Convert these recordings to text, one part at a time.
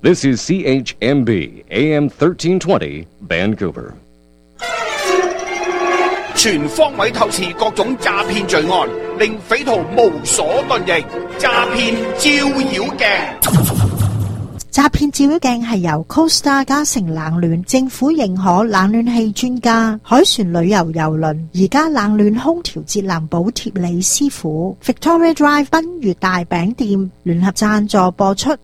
This is CHMB AM 1320 Vancouver。 全方位透視各種詐騙罪案，令匪徒無所遁形。詐騙照妖鏡。 詐騙照妖鏡係由 Costa 嘉誠冷暖政府認可冷暖氣專家海船旅遊郵輪而家冷暖空調節能補貼李師傅 Victoria Drive 賓悅大餅店聯合贊助播出。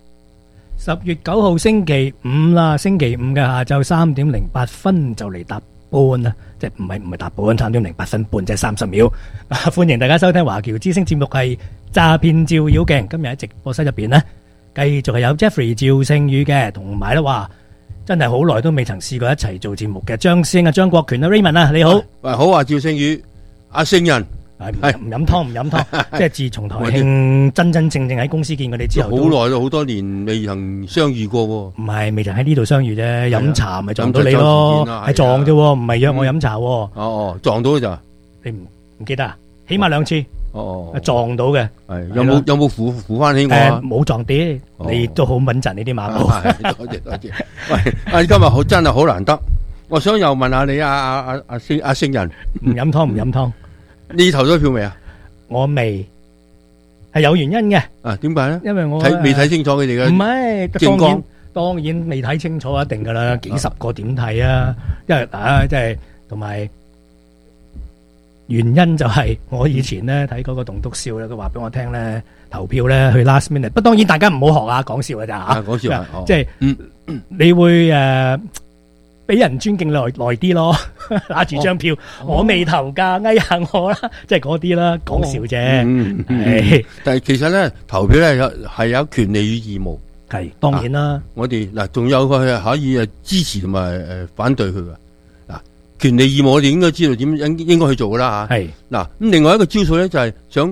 10月9號星期五啦，星期五嘅下晝3點08分就嚟搭半啦，即係唔係搭半，3點08分半，即係30秒。歡迎大家收聽華僑之聲節目係詐騙照妖鏡。今日喺直播室入邊呢，繼續係有 Jeffrey 趙聖宇嘅，同埋咧話真係好耐都未曾試過一齊做節目嘅張師兄啊，張國權啊 Raymond 啊，你好。 喂，好啊，趙聖宇，阿聖人。 係唔飲湯唔飲湯，即係自從台慶真真正正喺公司見過你之後， 好耐咯，好多年未曾相遇過喎。 唔係未曾喺呢度相遇啫，飲茶咪撞到你咯，係撞啫，唔係約我飲茶。 哦，撞到咋？ 你唔記得啊？起碼2次。 哦， 撞到嘅。 係有冇扶翻起我啊？ 冇撞啲，你都好穩陣呢啲馬步。 多謝。喂，今日真係好難得，我想又問下你阿聖人， 唔飲湯。 你投咗票未啊？ 我未，係有原因嘅。 啊，點解咧？ 因為我未睇清楚佢哋嘅。 唔係，當然未睇清楚，一定噶啦，幾十個點睇啊！因為即係同埋原因就係我以前咧睇嗰個棟篤笑咧，佢話俾我聽咧，投票咧去 last minute。不過當然大家唔好學啊，講笑噶咋吓？ 講笑， 即係你會俾人尊敬耐啲咯，拿住張票，我未投㗎，翳下我啦，即係嗰啲啦，講笑啫。 但係其實咧，投票咧係有權利與義務， 係當然啦。 我哋嗱仲有個係可以支持同埋反對佢㗎。嗱，權利義務我哋應該知道點應該去做㗎啦嚇。係嗱，咁另外一個招數咧就係想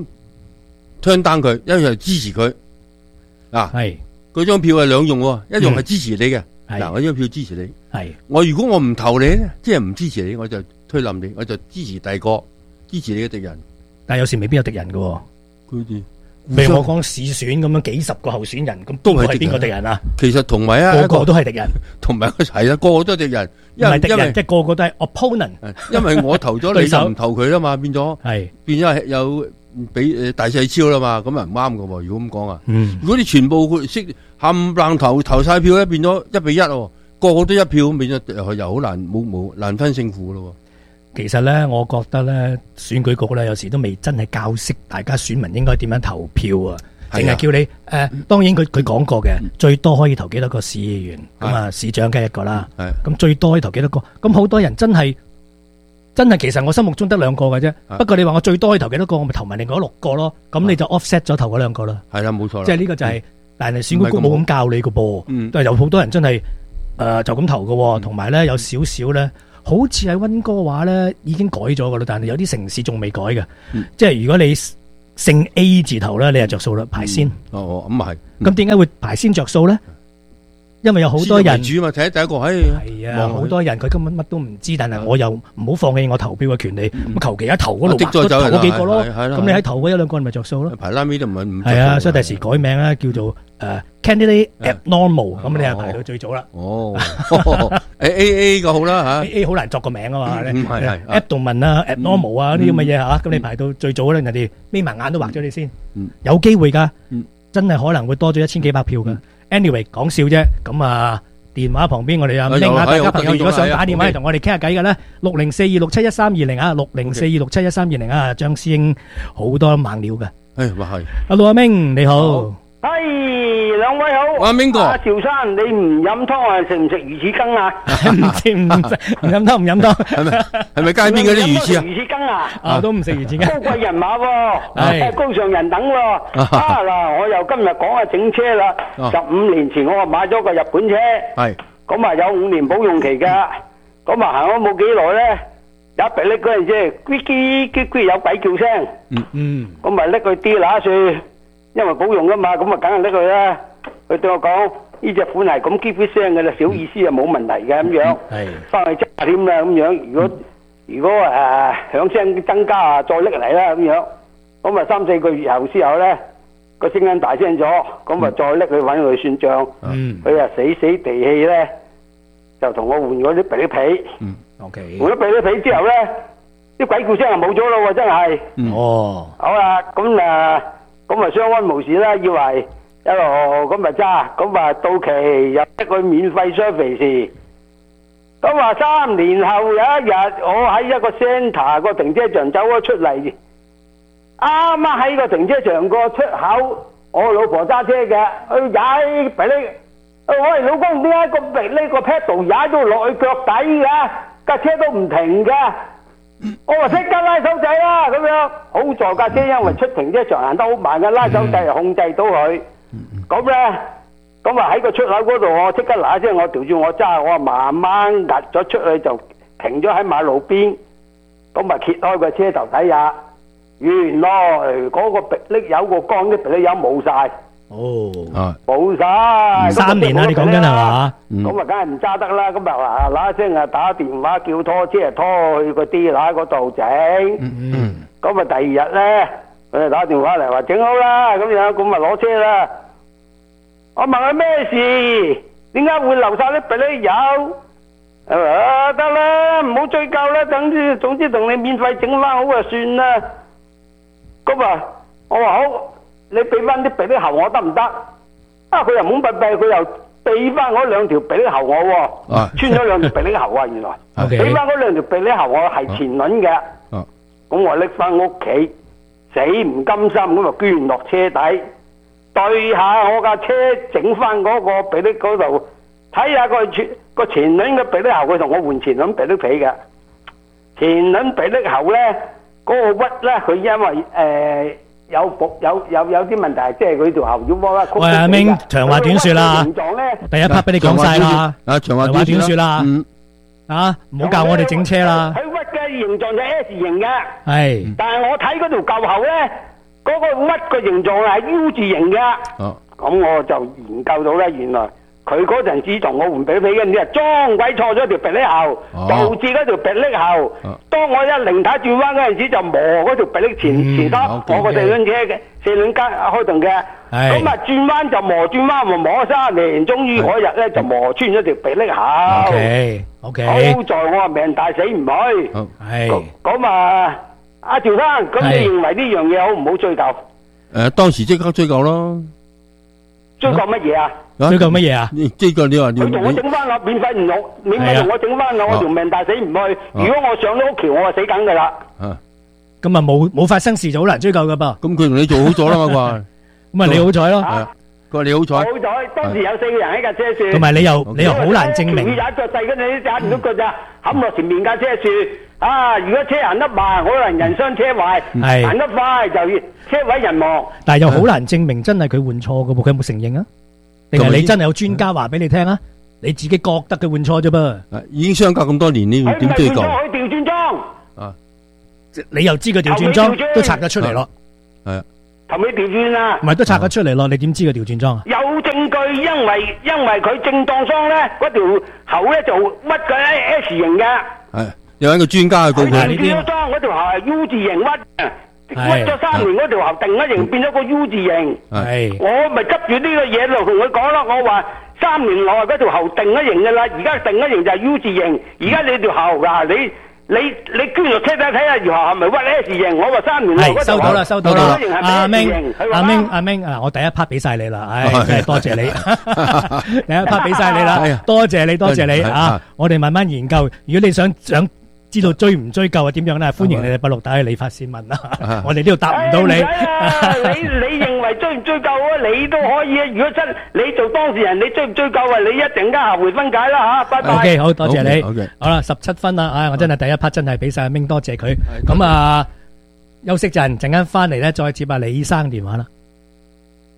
turn down 佢，一樣係支持佢。嗱，係嗰張票係兩用喎，一樣係支持你嘅。嗱，我張票支持你，係我如果我唔投你咧，即係唔支持你，我就推冧你，我就支持第二個，支持你嘅敵人。 但係有時未必有敵人嘅， 佢哋譬如我講市選咁樣，幾十個候選人，咁都係邊個敵人啊？ 其實同埋個個都係敵人， 同埋係啊，個個都係敵人， 唔係敵人，即係個個都係 opponent。 因為我投咗你就唔投佢啦嘛，變咗係有俾大細超啦嘛，咁啊唔啱㗎喎。如果咁講啊，如果你全部識冚唪唥投晒票咧，變咗1-1，個個都一票，變咗又好難冇難分勝負咯。 其實咧，我覺得咧，選舉局咧有時都未真係教識大家選民應該點樣投票啊，淨係叫你當然佢講過嘅，最多可以投幾多個市議員，咁啊市長梗係一個啦，咁最多可以投幾多個？咁好多人真係其實我心目中得2個嘅啫。不過你話我最多可以投幾多個，我咪投埋另外6個咯。咁你就 offset 咗投嗰2個啦。係啦，冇錯。即係呢個就係，但係選舉局冇咁教你嘅噃。都係有好多人真係就咁投嘅，同埋咧有少少咧。好似喺溫哥華咧已經改咗噶啦，但係有啲城市仲未改嘅。即係如果你姓 A 字頭咧，你係着數啦，排先。 咁啊係。咁點解會排先着數咧？因為有好多人主嘛，睇第一個係啊，好多人佢根本乜都唔知，但係我又唔好放棄我投票嘅權利，咁求其一投嗰度都投嗰幾個咯。咁你喺投嗰1-2個人咪着數咯。 排拉尾都唔係啊，所以第時改名咧叫做candidate abnormal，咁你係排到最早啦。 AA 個好啦吓 ，AA 好難作個名啊嘛。係 abdomen 啊 abnormal 啊呢啲咁嘅嘢吓，咁你排到最早咧，人哋眯埋眼都畫咗你先，有機會噶，真係可能會多咗1000幾百票噶。Anyway 講笑啫，咁啊電話旁邊我哋拎下大家朋友，如果想打電話嚟同我哋傾下偈嘅咧，6042671320啊，6042671320啊，張師兄好多猛料嘅。 話係。 Hello 阿明你好。 兩位好。 阿明哥。 阿趙生，你唔飲湯啊？食唔食魚翅羹啊？ 唔飲湯。 係咪街邊嗰啲魚翅啊？ 魚翅羹啊？ 都唔食魚翅羹。 高貴人馬喎，高尚人等喎。嗱，我又今日講下整車啦。15年前我買咗個日本車。係。咁啊有5年保用期㗎。咁啊行咗冇幾耐咧，有一逼拎嗰陣時，嘰嘰有鬼叫聲。咁咪拎佢啲乸樹。因為保用噶嘛，咁啊梗係拎佢啦。佢對我講呢隻款係咁 keep 聲嘅啦，小意思啊冇問題嘅咁樣。係翻去揸添啦咁樣。如果響聲增加啊，再拎嚟啦咁樣。咁啊3-4個月後之後咧， 個聲音大聲咗，咁啊再拎去揾佢算賬。佢啊死死地氣咧，就同我換嗰啲霹靂皮。 OK。 換咗霹靂皮之後咧，啲鬼叫聲就冇咗咯喎，真係。 哦。 好啦，咁啊相安無事啦，以為一路咁啊揸，咁啊到期又一個免費 service。咁話3年後有一日，我喺一個 centre 個停車場走咗出嚟，啱啱喺個停車場個出口，我老婆揸車嘅，佢踩霹靂，喂老公，點解個霹靂個 pedal 踩到落去腳底嘅？架車都唔停嘅，我話即刻拉手掣啦，咁樣好在架車因為出停車場行得好慢嘅，拉手掣就控制到佢，咁咧。咁啊喺個出口嗰度，我即刻嗱一聲，我調轉我揸，我慢慢壓咗出去就停咗喺馬路邊。咁啊揭開個車頭睇下，原來嗰個霹靂有個缸啲霹靂油冇晒。哦，冇晒。 3年啦，你講緊係嘛？ 咁啊，梗係唔揸得啦。咁啊嗱一聲啊打電話叫拖車拖去個 dealer 嗰度整。咁啊第二日咧，佢就打電話嚟話整好啦，咁樣咁啊攞車啦。我問佢咩事？點解會流晒啲霹靂油？得啦，唔好追究啦。總之同你免費整翻好就算啦。咁啊，我話好，你俾翻啲霹靂喉我得唔得？佢又懵閉閉，佢又俾翻嗰2條霹靂喉我喎。穿咗2條霹靂喉啊，原來。俾翻嗰2條霹靂喉我係前輪嘅。咁我拎翻屋企，死唔甘心咁啊捐落車底。對下我架車整翻嗰個霹靂嗰度，睇下個前輪嘅霹靂喉，佢同我換前輪霹靂皮嘅。前輪霹靂喉咧，嗰個屈咧，佢因為有啲問題，即係佢條喉要彎曲。喂， 阿明，長話短說啦。第一 part 俾你講晒啦。 長話短說啦。 唔好教我哋整車啦。 佢屈嘅形狀就 S 型嘅。 係。 但係我睇嗰條舊喉咧。嗰個屈個形狀係 U 字形嘅，咁我就研究到咧，原來佢嗰陣時同我換霹靂皮嘅，你係裝鬼錯咗條霹靂喉，導致嗰條霹靂喉。當我一零軚轉彎嗰陣時，就磨嗰條霹靂前軚，我個4輪車嘅4輪加開動嘅，咁啊轉彎就磨轉彎，磨3年，終於嗰日咧就磨穿咗條霹靂喉。 OK， 好在我啊命大死唔去，咁啊。阿趙生，咁你認為呢樣嘢好唔好追究？ 當時即刻追究咯。 追究乜嘢啊？ 追究乜嘢啊？ 追究你話佢同我整翻啦，免費唔用，免費同我整翻啦，我條命大死唔去。如果我上咗屋橋，我就死梗噶啦。 咁啊冇發生事就好難追究噶噃。 咁佢同你做好咗啦嘛， 咁啊你好彩咯。 佢話你好彩。 好彩，當時有4個人喺架車樹。 同埋你又好難證明。 佢踩腳細嗰陣，你踩唔到腳咋，冚落前面架車樹。如果車行得慢，可能人傷車壞；行得快就車毀人亡。 但係又好難證明真係佢換錯嘅噃，佢有冇承認啊？定係你真係有專家話俾你聽啊？你自己覺得佢換錯啫噃。 已經相隔咁多年，你點追究？ 佢調轉裝。 你又知佢調轉裝，都拆得出嚟咯。 係。 頭尾調轉啦。 唔係都拆得出嚟咯？你點知佢調轉裝啊？ 有證據，因為佢正當裝咧，嗰條喉咧就屈嘅 S 型嘅。 係。有一個專家去告佢呢啲。裝嗰條喉係 U 字形屈咗3年嗰條喉定咗型，變咗個 U 字形。係。我咪急住呢個嘢就同佢講啦，我話3年內嗰條喉定咗型噶啦，而家定咗型就係 U 字形，而家你條喉嗱你捐落車底睇下條喉係咪屈 S 型？我話3年內嗰條喉收到啦。阿明，我第一 part 俾晒你啦，真係多謝你。第一 part 俾晒你啦，多謝你啊！我哋慢慢研究。如果你想知道追唔追究啊？點樣咧？歡迎你哋868打去理髮線問啦。我哋呢度答唔到你。 你認為追唔追究啊？你都可以啊。如果真你做當事人，你追唔追究啊？你一陣間下回分解啦吓。拜拜。 OK， 好多謝你。好啦，17分啦。我真係第一 part 真係俾晒阿明，多謝佢。咁啊，休息陣間翻嚟咧，再接下李生電話啦。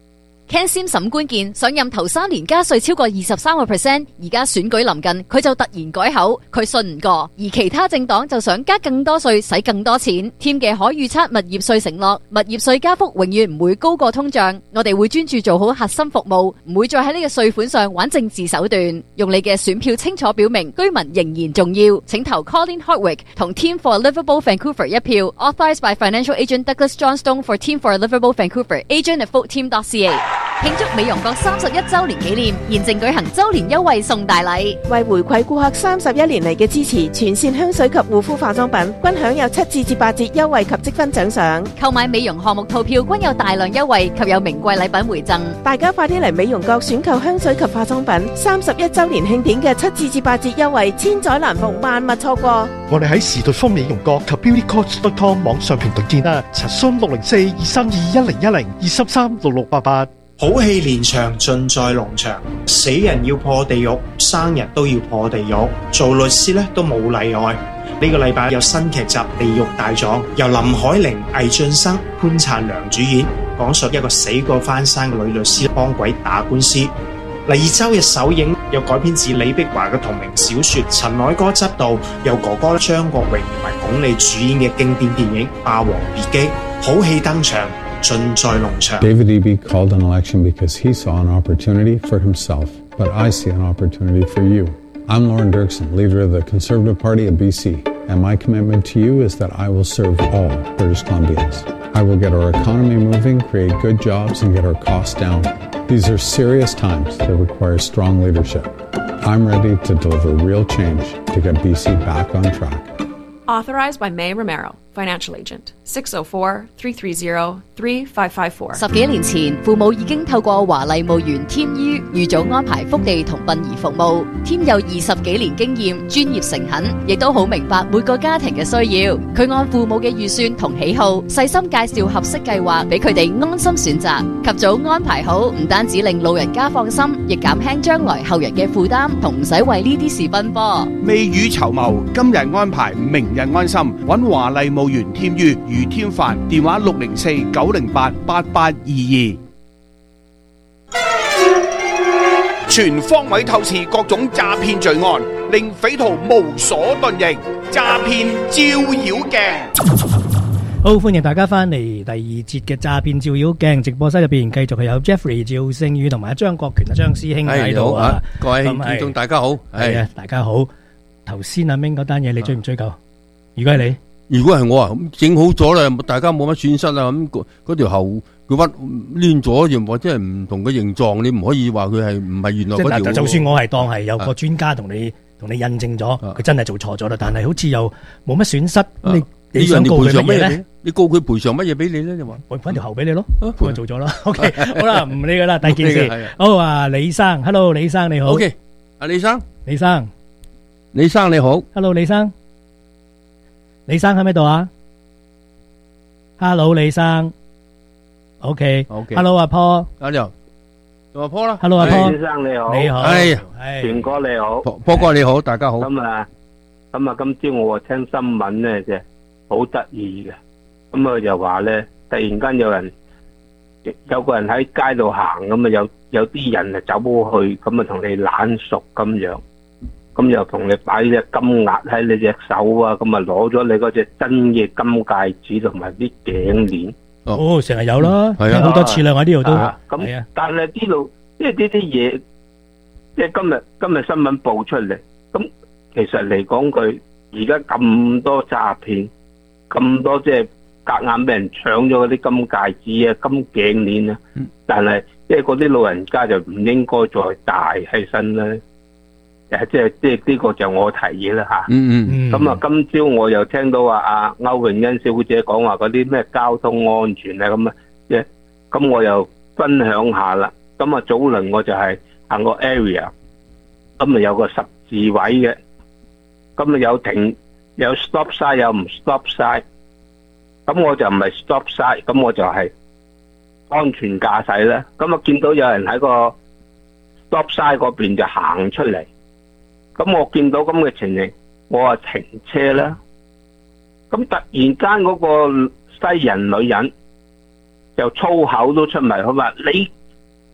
Ken Sim 審官見上任頭3年加稅超過23%，而家選舉臨近，佢就突然改口，佢信唔過。而其他政黨就想加更多稅，使更多錢。添嘅可預測物業稅承諾，物業稅加幅永遠唔會高過通脹。我哋會專注做好核心服務，唔會再喺呢個稅款上玩政治手段。用你嘅選票清楚表明，居民仍然重要。請投 Colin Hardwick 同 Team for Livable Vancouver 一票。Authorized by Financial Agent Douglas Johnstone for Team for Livable Vancouver. Agent at voteteam.ca。慶祝美容閣31周年紀念，現正舉行周年優惠送大禮， 為回饋顧客31年嚟嘅支持，全線香水及護膚化妝品均享有7至8折優惠及積分獎賞。 購買美容項目套票均有大量優惠及有名貴禮品回贈。 大家快啲嚟美容閣選購香水及化妝品，31周年慶典嘅7至8折優惠，千載難逢，萬勿錯過。 我哋喺時代豐美容閣及 beautycoach.com 網上平台見啦，查詢604-232-1023-6688。 好戲連場盡在農場，死人要破地獄，生人都要破地獄，做律師咧都冇例外。呢個禮拜有新劇集《地獄大狀》，由林海玲、魏浚笙、潘燦良主演，講述一個死過翻生嘅女律師幫鬼打官司。第2週日首映，又改編自李碧華嘅同名小說，陳凱歌執導，由哥哥張國榮同埋鞏俐主演嘅經典電影《霸王別姬》，好戲登場。 David Eby called an election because he saw an opportunity for himself, but I see an opportunity for you. I'm Lauren Dirksen, leader of the Conservative Party of BC, and my commitment to you is that I will serve all British Columbians. I will get our economy moving, create good jobs, and get our costs down. These are serious times that require strong leadership. I'm ready to deliver real change to get BC back on track. Authorized by May Romero, Financial Agent, 604-330-3554。 10幾年前，父母已經透過華麗墓園添於預早安排福地同殯儀服務。添有20幾年經驗，專業誠懇，亦都好明白每個家庭嘅需要。佢按父母嘅預算同喜好，細心介紹合適計劃俾佢哋安心選擇。及早安排好，唔單止令老人家放心，亦減輕將來後人嘅負擔，同唔使為呢啲事奔波。 未雨綢繆，今日安排，明日安心。揾華麗墓園添於余添凡，電話604-908-8822。全方位透視各種詐騙罪案，令匪徒無所遁形。詐騙照妖鏡。 好，歡迎大家翻嚟第2節嘅詐騙照妖鏡直播室入邊，繼續係有 Jeffrey 趙星宇同埋張國權張師兄喺度啊！ 各位觀眾大家好， 係啊，大家好。頭先阿明嗰單嘢你追唔追究？如果係你， 如果係我啊，咁整好咗啦，大家冇乜損失啦。咁嗰條喉佢屈攣咗，又或者係唔同嘅形狀，你唔可以話佢係唔係原來嗰條。 就算我係當係有個專家同你印證咗，佢真係做錯咗啦，但係好似又冇乜損失。你想告佢乜嘢咧？ 你告佢賠償乜嘢俾你咧？你話我搵條喉俾你咯，佢做咗啦。OK， 好啦，唔理噶啦，第二件事。好啊，李生 ，Hello， 李生你好。 OK， 阿李生你好。Hello， 李生。李生喺咪度啊 ？Hello， 李生。OK。Hello， 阿坡。 阿劉，做阿坡啦。 Hello， 阿坡。 先生你好。 你好。 權哥你好。 坡哥你好，大家好。 咁啊，今朝我聽新聞咧就好得意嘅。咁啊就話咧，突然間有個人喺街度行，咁啊有啲人啊走過去，咁啊同你懶熟咁樣。咁又同你擺隻金額喺你隻手啊，咁啊攞咗你嗰隻真嘅金戒指同埋啲頸鏈。 哦，成日有啦，聽好多次啦，我呢度都。 咁但係呢度即係呢啲嘢，即係今日新聞報出嚟，咁其實嚟講佢而家咁多詐騙，咁多即係夾硬俾人搶咗嗰啲金戒指啊、金頸鏈啊，但係即係嗰啲老人家就唔應該再戴喺身啦。即係呢個就我提議啦吓。咁啊，今朝我又聽到話阿歐詠欣小姐講話嗰啲咩交通安全啊咁啊，咁我又分享下啦。咁啊，早輪我就係行個 area， 咁啊有個十字位嘅，咁啊有停有 stop sign 有唔 stop sign， 咁我就唔係 stop sign， 咁我就係安全駕駛啦。咁啊見到有人喺個 stop sign 嗰邊就行出嚟。咁我見到咁嘅情形，我話停車啦。咁突然間嗰個西人女人就粗口都出埋，佢話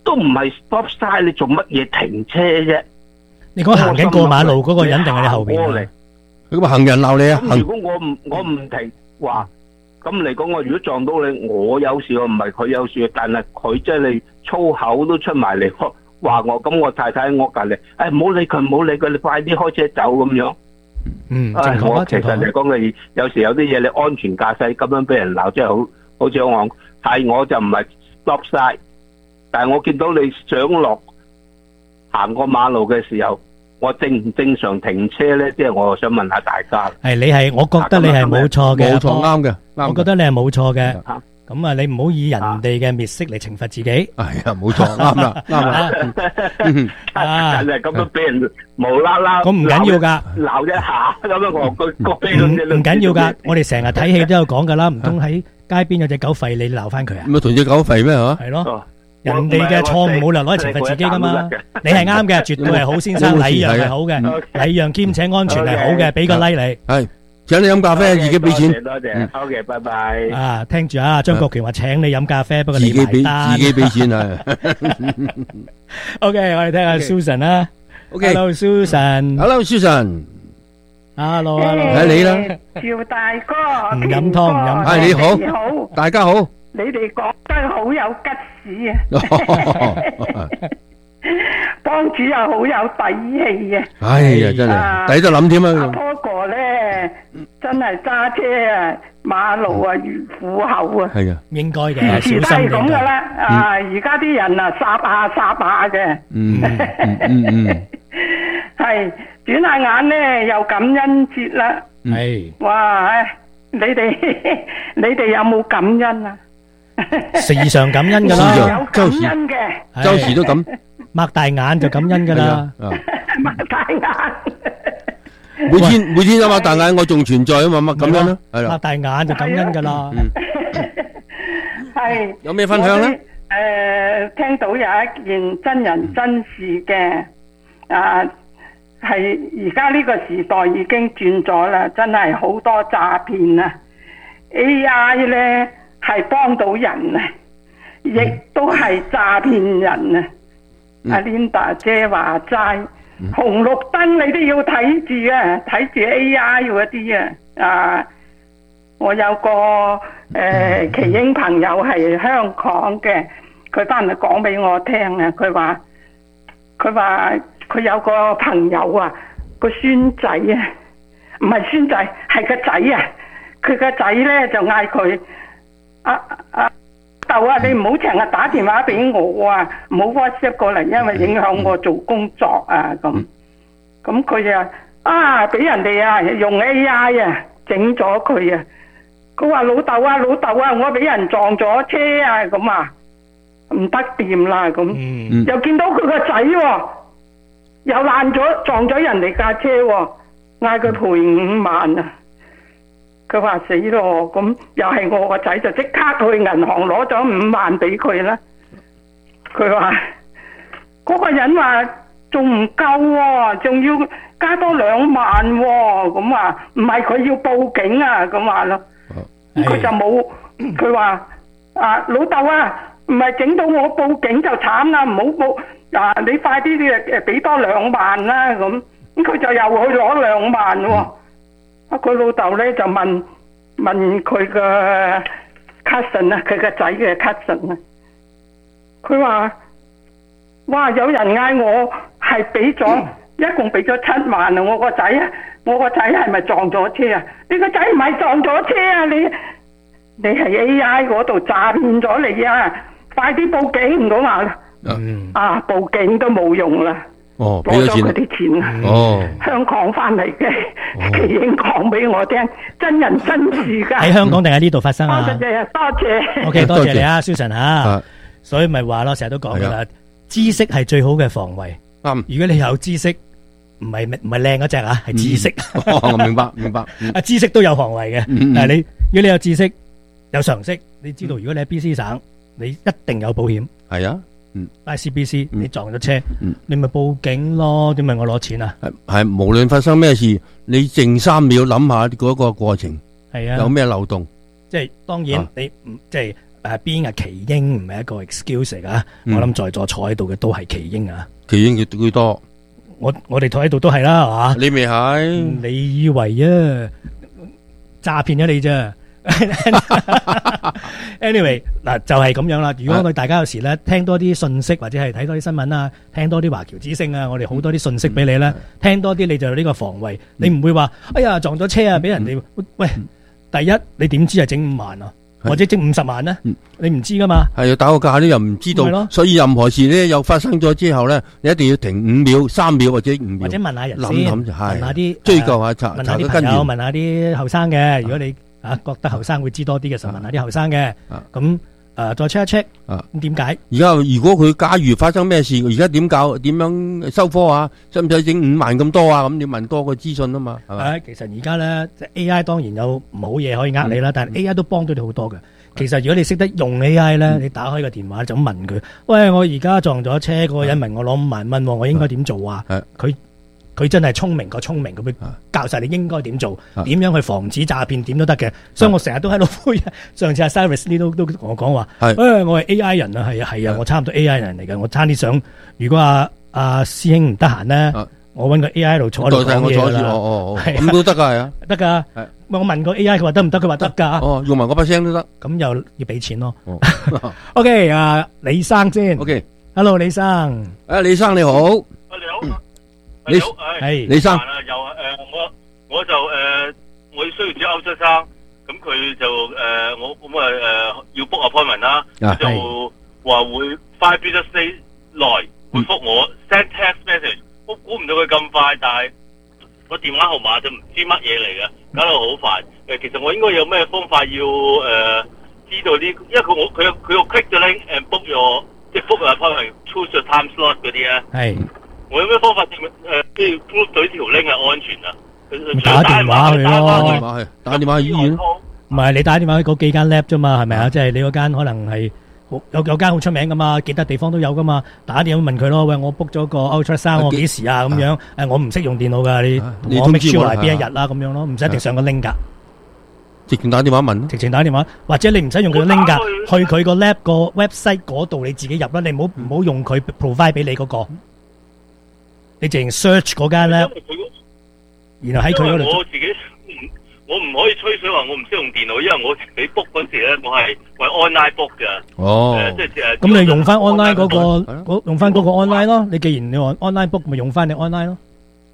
都唔係 stop sign，你做乜嘢停車啫？ 你講行緊過馬路嗰個人定係你後邊啊？ 佢個行人鬧你啊！ 咁如果我唔停話，咁嚟講，我如果撞到你，我有事，我唔係佢有事，但係佢即係你粗口都出埋嚟話我，咁我太太喺我隔籬，唔好理佢，唔好理佢，你快啲開車走咁樣。我其實嚟講，你有時有啲嘢你安全駕駛咁樣俾人鬧，即係好似我就唔係 stop sign，但係我見到你上落行過馬路嘅時候，我正唔正常停車咧？即係我想問下大家。係我覺得你係冇錯嘅，冇錯啱嘅。我覺得你係冇錯嘅。咁啊，你唔好以人哋嘅滅色嚟懲罰自己。係啊，冇錯，啱啦，啱啦。但係咁樣俾人無啦啦，咁唔緊要噶，鬧一下咁樣我唔緊要噶。我哋成日睇戲都有講噶啦，唔通喺街邊有隻狗吠你鬧翻佢啊？咁啊，同隻狗吠咩吓？係咯。人哋嘅錯誤冇理由攞嚟懲罰自己噶嘛，你係啱嘅，絕對係好先生，禮讓係好嘅，禮讓兼且安全係好嘅，俾個 like 你。係，請你飲咖啡，自己俾錢。多謝，好嘅，拜拜。啊，聽住啊，張國權話請你飲咖啡，不過你埋單。自己俾錢啊。OK， 我哋聽下 Susan 啦。OK，Hello Susan。Hello Susan。Hello，係你啦。趙大哥。唔飲湯唔飲。係你好，大家好。你哋講得好有吉士啊！幫主又好有底氣啊！哎呀，真係抵得諗添啊！阿波哥咧，真係揸車啊，馬路啊如虎口啊！係啊，應該嘅，小心啲。咁噶啦，而家啲人啊，霎下嘅。係轉下眼咧，又感恩節啦。係哇，你哋有冇感恩啊？時常感恩噶啦，有感恩嘅，周時都咁擘大眼就感恩噶啦，擘大眼，每天都擘大眼，我仲存在啊嘛，咁樣咯，係啦，擘大眼就感恩噶啦，係有咩分享咧？聽到有一件真人真事嘅，係而家呢個時代已經轉咗啦，真係好多詐騙啊 ！AI 咧。係幫到人啊，亦都係詐騙人啊！阿 Linda 姐話齋，紅綠燈你都要睇住啊，睇住 AI 嗰啲啊！我有個奇英朋友係香港嘅，佢翻嚟講俾我聽啊，佢話佢有個朋友啊，個孫仔啊，唔係孫仔係個仔啊，佢個仔咧就嗌佢。豆啊，你唔好成日打電話俾我啊，唔好 WhatsApp 過嚟，因為影響我做工作啊咁。咁佢就俾人哋啊用 AI 啊整咗佢啊。佢話老豆啊，我俾人撞咗車啊咁啊，唔得掂啦咁。又見到佢個仔又爛咗，撞咗人哋架車，嗌佢賠5萬啊。佢話死咯，咁又係我個仔，就即刻去銀行攞咗5萬俾佢啦。佢話嗰個人話仲唔夠喎，仲要加多2萬喎，咁話唔係佢要報警啊，咁話咯。佢就冇，佢話老豆啊，唔係整到我報警就慘啦，唔好報你快啲俾多2萬啦咁。咁佢就又去攞2萬喎。佢老豆咧就問佢個 cousin 啊，佢個仔嘅 cousin 啊，佢話：哇，有人嗌我係俾咗，一共俾咗7萬啊！我個仔係咪撞咗車啊？你個仔唔係撞咗車啊？你係 AI 嗰度詐騙咗你啊！快啲報警，唔好話報警都冇用啦。攞咗佢啲錢啊！香港翻嚟嘅，奇英講俾我聽，真人真事噶。喺香港定喺呢度發生啊？多謝。OK， 多謝你啊，Susan 啊。所以咪話咯，成日都講噶啦，知識係最好嘅防衛。如果你有知識，唔係靚嗰隻啊，係知識。我明白。知識都有防衛嘅。但係如果你有知識、有常識，你知道如果你喺 BC 省，你一定有保險。係啊。ICBC 你撞咗車，你咪報警咯，點問我攞錢啊？係無論發生咩事，你靜3秒諗下嗰個過程，係啊，有咩漏洞？即係當然你即係邊奇英唔係一個 excuse 嚟噶，我諗在座坐喺度嘅都係奇英啊， 奇英佢多， 我哋坐喺度都係啦，係嘛？ 你未係？ 你以為啊？詐騙咗你啫。Anyway 嗱就係咁樣啦。如果我哋大家有時咧聽多啲信息或者係睇多啲新聞啊，聽多啲華僑之聲啊，我哋好多啲信息俾你咧，聽多啲你就有呢個防衛，你唔會話哎呀撞咗車啊，俾人哋喂，第一你點知係整5萬啊，或者整50萬咧？你唔知噶嘛？係啊， 打個價咧又唔知道，所以任何事咧又發生咗之後咧，你一定要停5秒、3秒或者5秒， 或者問下人先， 諗問下啲追究下查問下啲朋友，問下啲後生嘅，如果你覺得後生會知多啲嘅時候，問下啲後生嘅，咁再 check 一 check，咁點解？ 而家如果佢假如發生咩事，而家點樣收科啊？使唔使整5萬咁多啊？咁你問多個資訊啊嘛，係咪？ 其實而家咧，即係 AI 當然有唔好嘢可以呃你啦，但係 AI 都幫到你好多嘅。其實如果你識得用 AI 咧，你打開個電話就咁問佢，喂，我而家撞咗車，嗰個人問我攞5萬蚊，我應該點做啊？佢真係聰明過聰明，佢會教晒你應該點做，點樣去防止詐騙，點都得嘅。所以我成日都喺度呼籲。上次阿 Cyrus 呢都同我講話，我係 AI 人啊，係啊，我差唔多 AI 人嚟嘅。我差啲想，如果阿師兄唔得閒咧，我揾個 AI 喺度坐喺度講嘢啦。 咁都得㗎，係啊， 得㗎。我問個 AI，佢話得唔得？佢話得㗎。 用埋嗰把聲都得。 咁又要俾錢咯。OK， 李生先。OK，Hello， 李生。 李生你好。 你好。你好， 李生， 我就我需要住歐洲生，咁佢就我咁要 book appointment 啦，就話會 5 business days 內回覆我 send text message， 我估唔到佢咁快，但係個電話號碼就唔知乜嘢嚟嘅，搞到好煩。其實我應該有咩方法要知道呢？因為佢 click the link and book your 即係 book appointment choose your time slot 嗰啲咧。係。我有咩方法即係 push 到條 link 係安全啊？ 打電話去咯， 打電話去醫院。 唔係你打電話去嗰幾間 lab 啫嘛，係咪啊？即係你嗰間可能係有間好出名噶嘛，幾笪地方都有噶嘛。打電話問佢咯，喂，我 book 咗個 ultrasound， 我幾時啊？咁樣我唔識用電腦噶，你我 make sure 係邊一日啦，咁樣咯，唔使一定上個 link 噶。 直情打電話問， 直情打電話，或者你唔使用佢個 link 噶，去佢個 lab 個 website 嗰度你自己入啦，你唔好用佢 provide 俾你嗰個。你淨 search 嗰間咧，然後喺佢嗰度。 我自己我唔可以吹水話我唔識用電腦，因為我自己 book 嗰時咧，我係 online book 嘅。即係咁你用翻 online 嗰個，用翻嗰個 online 咯。你既然你話 online book，咪用翻你 online 咯。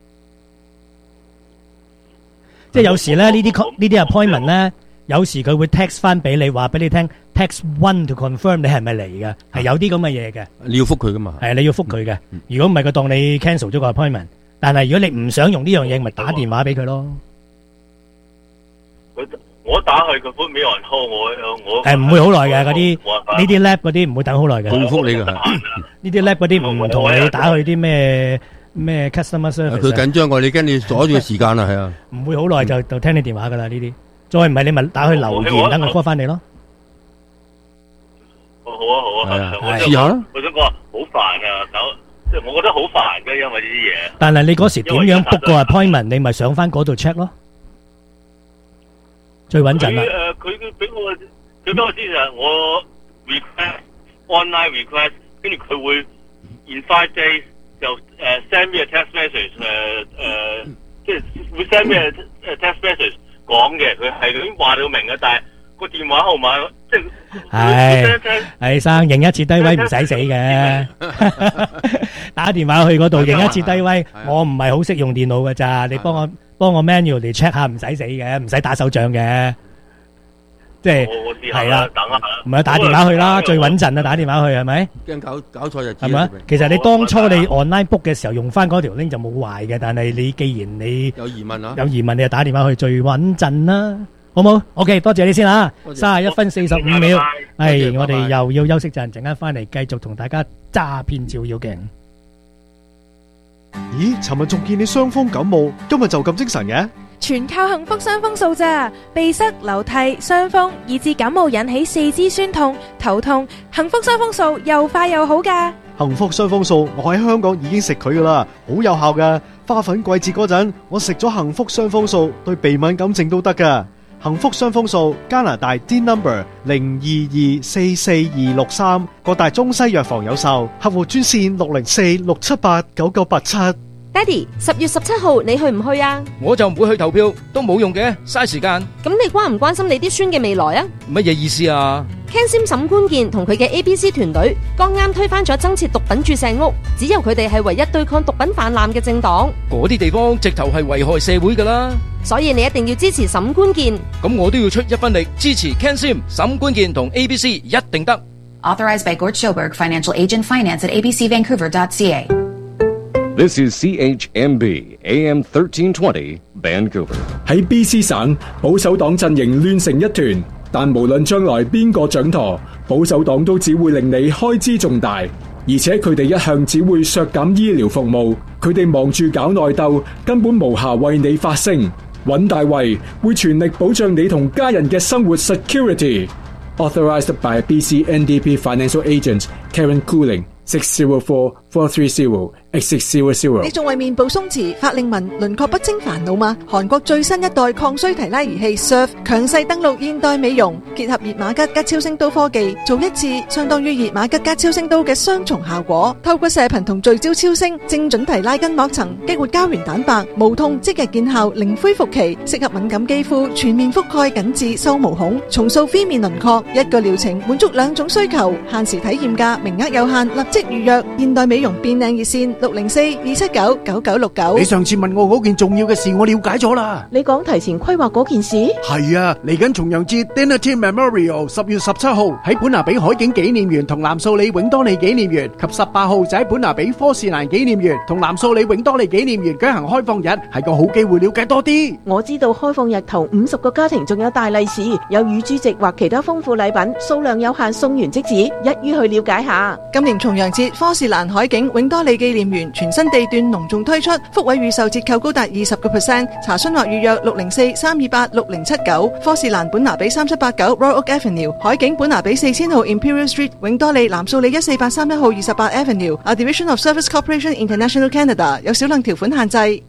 即係有時咧呢啲 appointment 咧，有時佢會 text 翻俾你，話俾你聽 text 1 to confirm 你係咪嚟嘅，係有啲咁嘅嘢嘅。 你要覆佢噶嘛？係你要覆佢嘅。如果唔係，佢當你 cancel 咗個 appointment。但係如果你唔想用呢樣嘢，咪打電話俾佢咯。 我打去佢 put me on hold，我唔會好耐嘅嗰啲，呢啲 lab 嗰啲唔會等好耐嘅。 冇覆你㗎。 呢啲 lab 嗰啲唔同你打去啲咩 customer service。 佢緊張過你，跟住阻住個時間啦，係啊。唔會好耐就聽你電話㗎啦呢啲。再唔係你咪打去留言，等我 call 翻你咯。 好啊， 試下啦。 我想講好煩啊，即係我覺得好煩嘅，因為呢啲嘢。 但係你嗰時點樣 book 個 appointment，你咪上翻嗰度 check 咯，最穩陣啦。 佢俾我知就係我 request online request， 跟住佢會 in 5 days 就send me a text message， 即係會 send me a text message 講嘅，佢係已經話到明嘅，但係個電話號碼即係係生認一次低威唔使死嘅，打電話去嗰度認一次低威，我唔係好識用電腦㗎咋，你幫我 manual 嚟 check 下唔使死嘅，唔使打手掌嘅，即係係啦，等下唔係打電話去啦，最穩陣啊，打電話去係咪？ 驚搞錯就係咪？其實你當初你 online book 嘅時候用翻嗰條 link 就冇壞嘅，但係你既然你有疑問啊， 你就打電話去最穩陣啦。好冇 ？OK， 多謝你先啦。31分45秒，係我哋又要休息陣間翻嚟繼續同大家詐騙照妖鏡。 咦？尋日仲見你傷風感冒，今日就咁精神嘅？ 全靠幸福傷風素咋，鼻塞、流涕、傷風，以致感冒引起四肢酸痛、頭痛，幸福傷風素又快又好噶。 幸福傷風素，我喺香港已經食佢噶啦，好有效噶。花粉季節嗰陣，我食咗幸福傷風素，對鼻敏感症都得噶。 幸福雙風數加拿大 D number 022444263，各大中西藥房有售，客戶專線604-678-9987。 爹哋，10月17號你去唔去啊？ 我就唔會去投票，都冇用嘅，嘥時間。 咁你關唔關心你啲孫嘅未來啊？ 乜嘢意思啊 ？Ken Sim 沈官健同佢嘅 ABC 團隊剛啱推翻咗增設毒品注射屋，只有佢哋係唯一對抗毒品氾濫嘅政黨。 嗰啲地方直頭係危害社會噶啦， 所以你一定要支持沈官健。 咁我都要出一分力支持 Ken Sim 沈官健同 ABC， 一定得。 Authorized by Gort Schoberg, Financial Agent, Finance at abcvancouver.ca。This is CHMB AM 1320 Vancouver。 喺 BC 省，保守黨陣營亂成一團，但無論將來邊個掌舵，保守黨都只會令你開支重大，而且佢哋一向只會削減醫療服務，佢哋忙住搞內鬥，根本無暇為你發聲。尹大衛會全力保障你同家人嘅生活 security。Authorized by BC NDP Financial Agent Karen Cooling。604-430-X600。 你仲為面部鬆弛、法令紋、輪廓不清煩惱嗎？韓國最新一代抗衰提拉儀器 Surf 強勢登陸現代美容，結合熱瑪吉加超聲刀科技，做一次相當於熱瑪吉加超聲刀嘅雙重效果。透過射頻同聚焦超聲，精準提拉筋膜層，激活膠原蛋白，無痛即日見效，零恢復期，適合敏感肌膚，全面覆蓋緊致收毛孔，重塑phía面輪廓。一個療程滿足兩種需求，限時體驗價，名額有限，立即預約。現代美容變靚熱線604-279-9969。 你上次問我嗰件重要嘅事，我了解咗啦。 你講提前規劃嗰件事？ 係啊，嚟緊重陽節 Dinner Team Memorial 10月17號喺本拿比海景紀念園同藍素里永多利紀念園，及18號就喺本拿比科士蘭紀念園同藍素里永多利紀念園舉行開放日，係個好機會了解多啲。 我知道開放日頭50個家庭仲有大利是，有乳豬席或其他豐富禮品，數量有限，送完即止，一於去了解下。 今年重陽節科士蘭海景永多利紀念園全新地段隆重推出，福位預售折扣高達20%，查詢或預約604-328-6079。科士蘭本拿比3789 Royal Oak Avenue， 海景本拿比4000號 Imperial Street， 永多利藍素里14831號28 Avenue。A Division of Service Corporation International Canada， 有少量條款限制。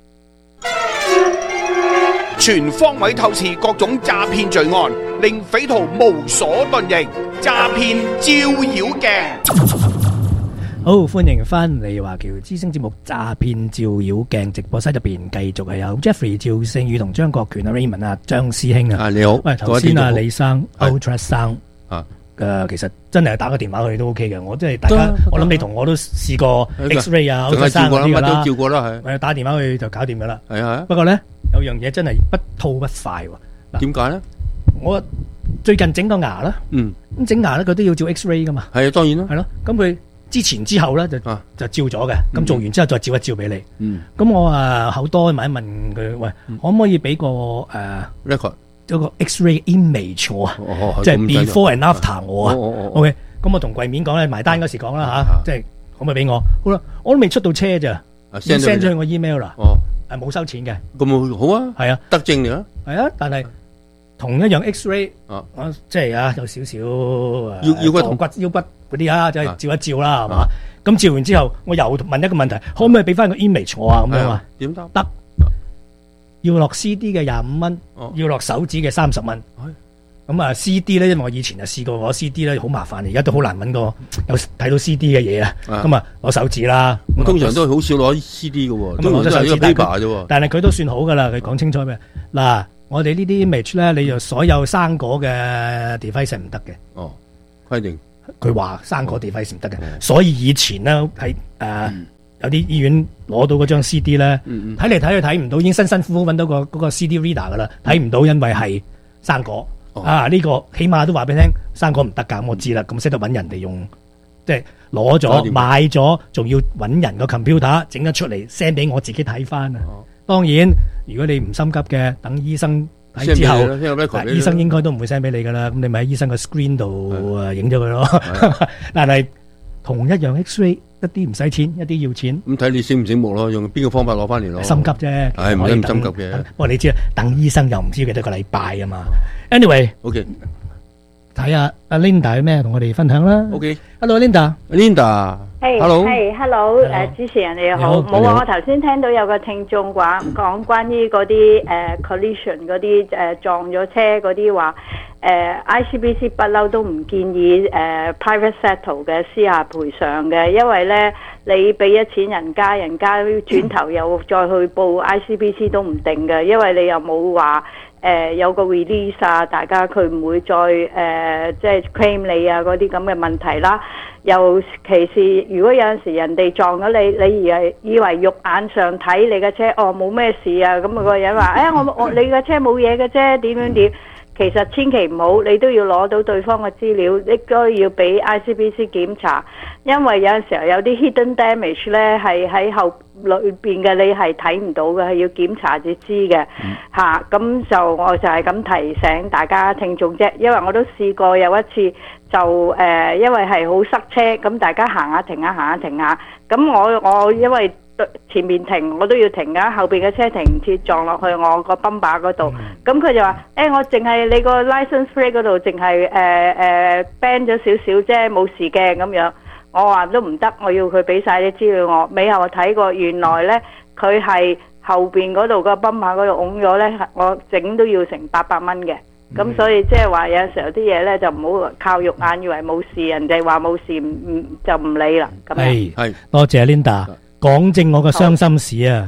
全方位透視各種詐騙罪案，令匪徒無所遁形。詐騙照妖鏡。 好，歡迎翻嚟華僑之聲節目《詐騙照妖鏡》直播室入邊，繼續係有 Jeffrey 趙聖宇同張國權啊 Raymond 啊張師兄啊。 你好。 喂，頭先啊李生 Ultrasound 其實真係打個電話去都 OK 嘅。我真係大家，我諗你同我都試過 X-ray 啊 Ultrasound 嗰啲噶啦， 都照過啦，係。 打電話去就搞掂噶啦。 係啊。 不過咧有樣嘢真係不吐不快喎。 點解咧？我最近整個牙啦。咁整牙咧佢都要照 X-ray 噶嘛。 係啊，當然啦。 係咯，咁佢。之前之後咧就照咗嘅，咁做完之後再照一照俾你。咁我好多問一問佢，喂，可唔可以俾個 record 有個 X-ray image 我啊？即係 before and after 我啊。OK，咁我同櫃面講咧，埋單嗰時講啦嚇，即係可唔可以俾我？好啦，我都未出到車咋，send 咗去我 email 啦。冇收錢嘅。咁好啊。係啊，德政嚟啊。係啊， 但係同一樣 X-ray，即係有少少腰骨嗰啲啊，就係照一照啦，係嘛？咁照完之後，我又問一個問題，可唔可以俾翻個 image 我啊？咁樣啊？ 點得？ 得，要落 CD 嘅25蚊，要落手指嘅30蚊。咁啊 CD 咧，因為我以前就試過攞 CD 咧，好麻煩，而家都好難揾個有睇到 CD 嘅嘢啊。咁啊攞手指啦。 我通常都係好少攞 CD 嘅喎，都攞手指 paper 啫喎。 但係佢都算好噶啦，佢講清楚咩？嗱，我哋呢啲 image 咧，你就所有生果嘅 device 唔得嘅。 規定。 佢話生果 device 唔得嘅，所以以前咧喺有啲醫院攞到嗰張 CD 咧，睇嚟睇去睇唔到，已經辛辛苦苦揾到嗰個 CD reader 噶啦，睇唔到，因為係生果呢個起碼都話俾你聽，生果唔得㗎，我知啦，咁識得揾人哋用，即係攞咗買咗，仲要揾人個 computer 整得出嚟 send 俾我自己睇翻啊！當然，如果你唔心急嘅，等醫生。睇之後，醫生應該都唔會 send 俾你噶啦，咁你咪喺醫生個 screen 度影咗佢咯。但係同一樣 X-ray 一啲唔使錢，一啲要錢。咁睇你醒唔醒目咯，用邊個方法攞翻嚟咯？心急啫，係唔使咁心急嘅。不過你知啦，等醫生又唔知幾多個禮拜啊嘛。Anyway，OK，睇下阿 Linda 有咩同我哋分享啦。OK，Hello Linda。 Linda。 Hello， 主持人你好，冇啊！我頭先聽到有個聽眾講關於嗰啲collision 嗰啲撞咗車嗰啲話，ICBC 不嬲都唔建議private settle 嘅私下賠償嘅，因為咧你俾咗錢人家轉頭又再去報 ICBC 都唔定嘅，因為你又冇話。有個 release 啊，大家佢唔會再即係 claim 你啊嗰啲咁嘅問題啦。尤其是如果有陣時人哋撞咗你，你以為肉眼上睇你嘅車冇咩事啊，咁個人話你嘅車冇嘢嘅啫，點樣點？其實千祈唔好，你都要攞到對方嘅資料，應該要俾 ICBC 檢查，因為有陣時候有啲 hidden damage 咧係喺後裏邊嘅，你係睇唔到嘅，係要檢查至知嘅嚇。咁就我就係咁提醒大家聽眾啫，因為我都試過有一次就因為係好塞車，咁大家行下停下，咁我因為前面停我都要停㗎，後邊嘅車停唔切撞落去我個泵把嗰度，咁佢就話我淨係你個 license plate 嗰度淨係bend 咗少少啫，冇事嘅咁樣。我話都唔得，我要佢俾晒啲資料我。尾後我睇過，原來咧佢係後邊嗰度個泵把嗰度㧬咗咧，我整都要成800蚊嘅。咁所以即係話有陣時候啲嘢咧就唔好靠肉眼以為冇事，人哋話冇事就唔理啦。咁係多謝 Linda。講正我個傷心事啊！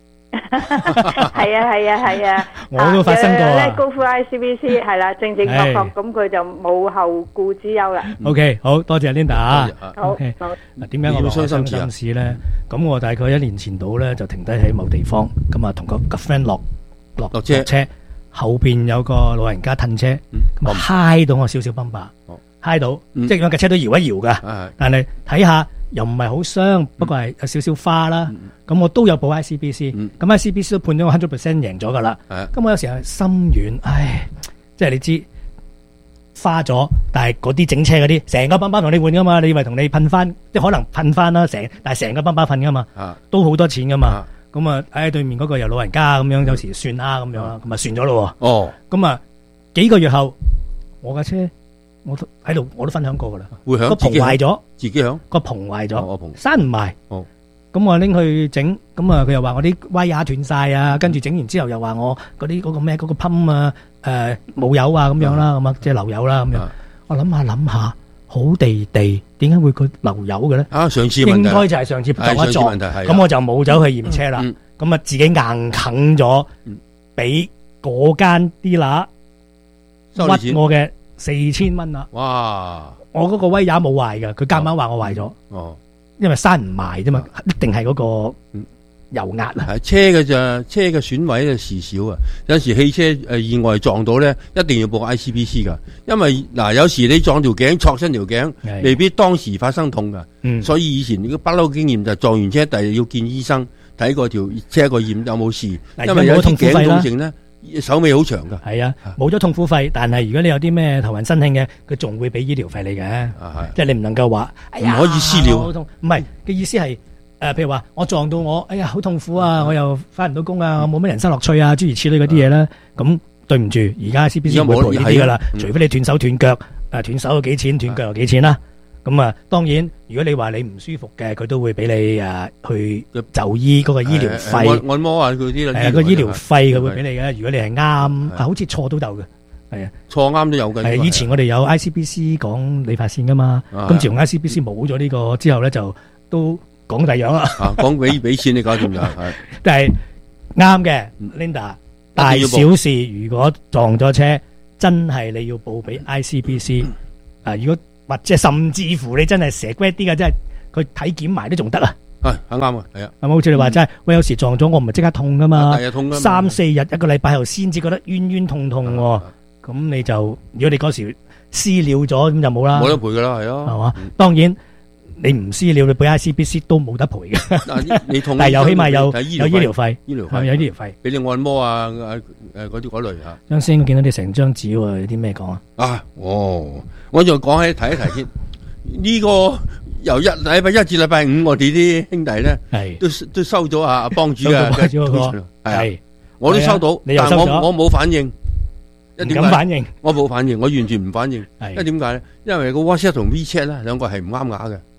係啊， 我都發生過啊。 高呼 ICBC 係啦，正確，咁佢就冇後顧之憂啦。 OK， 好多謝 Linda 啊。 好。 嗱，點解我話傷心事咧？咁我大概1年前度咧就停低喺某地方，咁啊同個 friend 落車，後邊有個老人家褪車，咁啊揩到我少少崩把，揩到，即係架車都搖一搖噶，但係睇下。又唔係好傷，不過係有少少花啦。咁我都有報 ICBC，咁 ICBC 都判咗我 100% 贏咗噶啦。咁我有時候心軟，即係你知花咗，但係嗰啲整車嗰啲，成個泵把同你換噶嘛，你以為同你噴翻，即係可能噴翻啦，但係成個泵把噴噶嘛，都好多錢噶嘛。咁啊，對面嗰個又老人家咁樣，有時算啦咁樣啦，咁啊算咗咯。咁啊幾個月後，我架車。我都分享過噶啦，個棚壞咗， 自己響個棚壞咗，閂唔埋。咁我拎去整，咁啊佢又話我啲威亞斷晒啊，跟住整完之後又話我嗰個咩嗰個噴啊冇油啊咁樣啦，咁啊即係漏油啦咁樣。我諗下，好地地點解會佢漏油嘅咧？ 上次問題應該就係上次撞一撞，咁我就冇走去驗車啦。咁啊自己硬啃咗，俾嗰間 dealer 屈我嘅。4000蚊啦！哇！我嗰個威也冇壞噶，佢夾硬話我壞咗。因為閂唔埋啫嘛，一定係嗰個油壓啊。 係車嘅咋，車嘅損毀就事少啊。有陣時汽車意外撞到咧，一定要報 ICBC 噶。因為有時你撞條頸，挫親條頸，未必當時發生痛噶。所以以前不嬲經驗就撞完車，第日要見醫生睇過條車個驗有冇事。因為有啲頸痛症咧。手尾好長噶， 係啊，冇咗痛苦費，但係如果你有啲咩頭暈身慶嘅，佢仲會俾醫療費你嘅，即係你唔能夠話唔可以私了， 唔係嘅意思係譬如話我撞到我，哎呀好痛苦啊，我又翻唔到工啊，我冇咩人生樂趣啊，諸如此類嗰啲嘢咧，咁對唔住，而家 CBC 唔會賠呢啲噶啦，除非你斷手斷腳，斷手有幾錢，斷腳有幾錢啦。咁啊，當然，如果你話你唔舒服嘅，佢都會俾你去就醫嗰個醫療費， 按摩啊嗰啲啦， 個醫療費佢會俾你嘅。如果你係啱，好似錯都有嘅，係啊， 錯啱都有嘅。 以前我哋有 ICBC 講理髮線噶嘛，咁自從 ICBC 冇咗呢個之後咧，就都講第樣啦。 講俾錢你搞掂就係， 但係啱嘅 ，Linda，大小事如果撞咗車，真係你要報俾 ICBC。如果或者甚至乎你真係蛇龜啲嘅，真係佢體檢埋都仲得啊！ 係啱啊，係啊， 係咪好似你話齋？喂，有時撞咗我唔係即刻痛噶嘛，3-4日一個禮拜後先至覺得冤冤痛痛喎。咁你就如果你嗰時私了咗，咁就冇啦， 冇得賠噶啦，係啊， 係嘛？當然你唔私了，你俾 ICBC 都冇得賠嘅。 你痛， 但係又起碼有醫療費，有醫療費， 俾你按摩啊嗰啲嗰類嚇。 張先，我見到你成張紙喎，有啲咩講啊？ 我就講起提一提先，呢個由禮拜一至禮拜五，我哋啲兄弟咧，都收咗阿幫主嘅，係我都收到，但係我冇反應， 唔敢反應， 我冇反應，我完全唔反應。因為點解咧？因為個 WhatsApp 同 WeChat 咧兩個係唔啱牙嘅，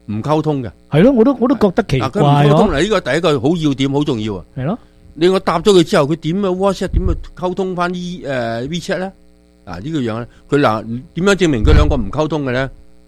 唔溝通嘅。 係咯，我都覺得奇怪。 佢唔溝通嚟，呢個第一個好要點，好重要啊。 係咯， 我答咗佢之後，佢點啊 WhatsApp 點去溝通翻WeChat 咧？呢個樣咧，佢點樣證明佢兩個唔溝通嘅咧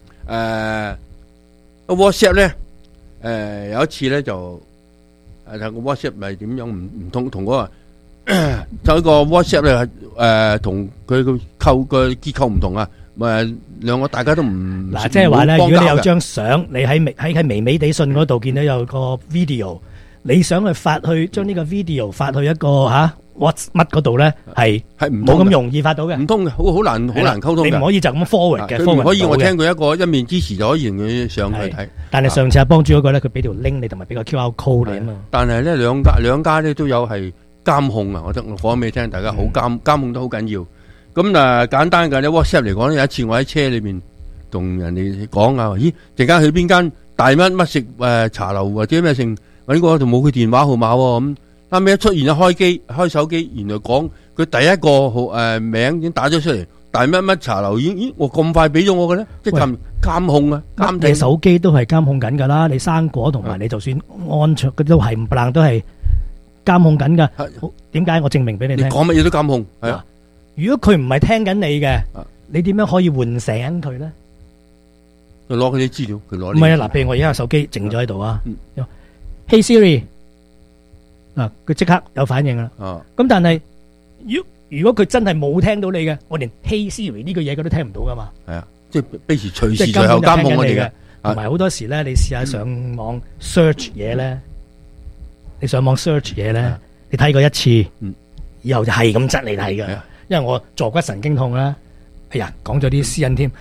？WhatsApp 咧，有一次咧就個 WhatsApp 咪點樣唔同嗰個就一個 WhatsApp 咧同佢個結構唔同啊，兩個大家都唔嗱，即係話咧，如果你有張相，你喺微微地信嗰度見到有個 video， 你想去發去將呢個 video 發去一個乜嗰度咧，係冇咁容易發到嘅， 唔通嘅，好難溝通嘅， 你唔可以就咁 forward 嘅， 佢唔可以我聽佢一面之詞就可以讓佢上去睇。 但係上次阿幫主嗰個咧，佢俾條 link 你同埋俾個 QR code 你啊嘛。 但係咧兩家咧都有係監控啊，我講俾你聽，大家好監控都好緊要。咁簡單嘅咧 WhatsApp 嚟講咧，有一次我喺車裏面同人哋講啊，咦，陣間去邊間大乜食茶樓或者咩剩，揾個就冇佢電話號碼喎咁。啱啱一出現咗開手機，原來講佢第一個名已經打咗出嚟，大乜茶樓已經，我咁快俾咗我嘅咧，即係監控啊，監聽。 你手機都係監控緊㗎啦，你生果同埋你就算安卓嗰都係唔唪唥都係監控緊㗎。點解？我證明俾你聽。 你講乜嘢都監控，係啊。 如果佢唔係聽緊你嘅，你點樣可以喚醒佢咧？ 佢攞佢啲資料，佢攞。 唔係啊，嗱，譬如我而家手機靜咗喺度啊，Hey Siri。佢即刻有反應啦。咁但係如果佢真係冇聽到你嘅，我連 Hey Siri 呢個嘢佢都聽唔到噶嘛。係啊，即係隨時隨後監控我哋嘅。同埋好多時咧，你試下上網 search 嘢咧，你上網 search 嘢咧，你睇過一次，以後就係咁質你睇嘅。因為我坐骨神經痛啦，哎呀，講咗啲私隱添。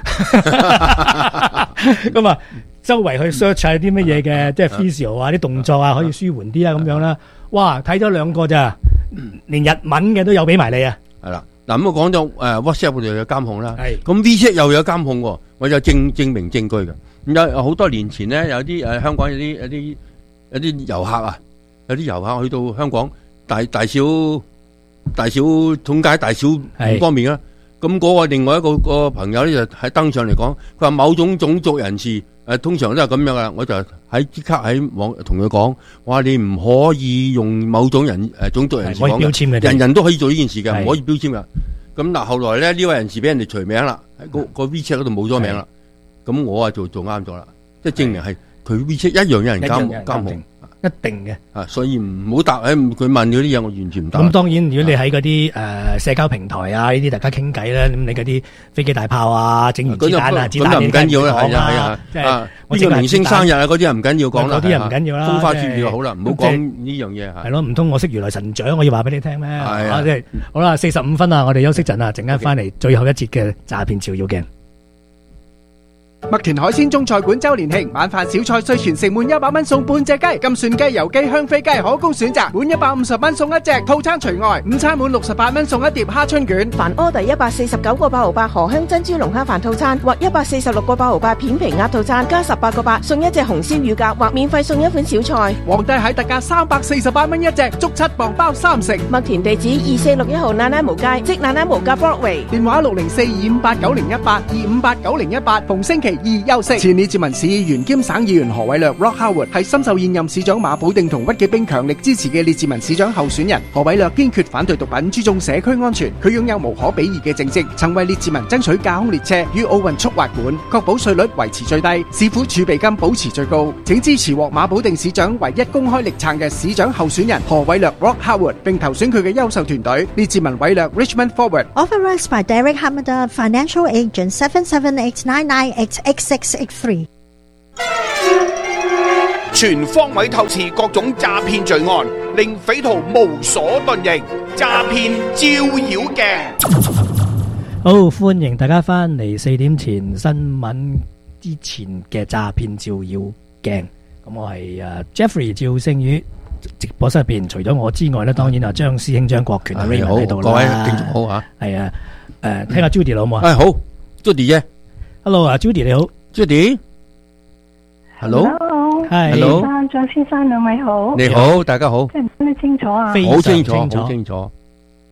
咁啊，周圍去 search 下啲乜嘢嘅，即係 physio 啊，啲動作啊，可以舒緩啲啊，咁樣啦。哇！睇咗兩個咋，連日文嘅都有俾埋你啊！ 係啦，嗱咁我講咗WhatsApp 就有監控啦，咁 WeChat 又有監控喎，我有證明證據嘅。咁有好多年前咧，有啲香港有啲遊客啊，有啲遊客去到香港大小通街大小唔方便啦。咁嗰個另外一個朋友咧就喺登上嚟講，佢話某種種族人士。通常都係咁樣噶啦，我就即刻喺網同佢講，我話你唔可以用某種種族人士講嘅，人人都可以做呢件事嘅，唔可以標籤噶。咁嗱，後來咧呢位人士俾人哋除名啦，喺個 WeChat 嗰度冇咗名啦。咁我做啱咗啦，即係證明係佢 WeChat 一樣有人監控。 一定嘅， 所以唔好答佢問嗰啲嘢，我完全唔答。 咁當然，如果你喺嗰啲社交平台啊，呢啲大家傾偈咧，咁你嗰啲飛機大炮啊，整完子彈啊， 咁就唔緊要啦，係啊，即係邊個明星生日啊，嗰啲唔緊要講啦， 嗰啲唔緊要啦， 風花雪月就好啦，唔好講呢樣嘢。 係咯，唔通我識如來神掌，我要話俾你聽咩？係啊，即係好啦，45分啊，我哋休息陣啊，陣間翻嚟最後一節嘅詐騙照妖鏡。 麥田海鮮中菜館周年慶，晚飯小菜歲全盛滿100蚊送半隻雞，金蒜雞、油雞、香飛雞可供選擇，滿150蚊送一隻，套餐除外。午餐滿68蚊送一碟蝦春卷。 凡 order 149個8毫8河香珍珠龍蝦飯套餐或146個8毫8片皮鴨套餐，加18個8送一隻紅燒乳鴿或免費送一款小菜。 皇帝蟹特價348蚊一隻，足7磅包3食。 麥田地址2461號那拉無街，即那拉無街 Broadway。 電話604-258-9018，258-9018，逢星期2休息。前列治文市議員兼省議員何偉略 Rock Howard 係深受現任市長馬寶定同屈紀冰強力支持嘅列治文市長候選人。何偉略堅決反對毒品，注重社區安全。佢擁有無可比擬嘅政績，曾為列治文爭取架空列車與奧運速滑館，確保稅率維持最低，市府儲備金保持最高。請支持獲馬寶定市長唯一公開力撐嘅市長候選人何偉略 Rock Howard，並投選佢嘅優秀團隊列治文偉略 Richmond Forward。 Authorized by Derek Hamada, Financial Agent 77899886683。 全方位透視各種詐騙罪案，令匪徒無所遁形。詐騙照妖鏡。 好，歡迎大家翻嚟4點前新聞之前嘅詐騙照妖鏡。咁我係Jeffrey 趙星宇，直播室入邊除咗我之外咧，當然張師兄張國權啊 Raymond 喺度啦。 各位聽眾好吓， 係啊，聽下 Judy 好唔好啊？ 好 Judy 啫 ，Hello 啊 Judy 你好 ，Judy。Hello， Hello， 張先生兩位好， 你好，大家好， 聽唔聽得清楚啊？ 好清楚，好清楚。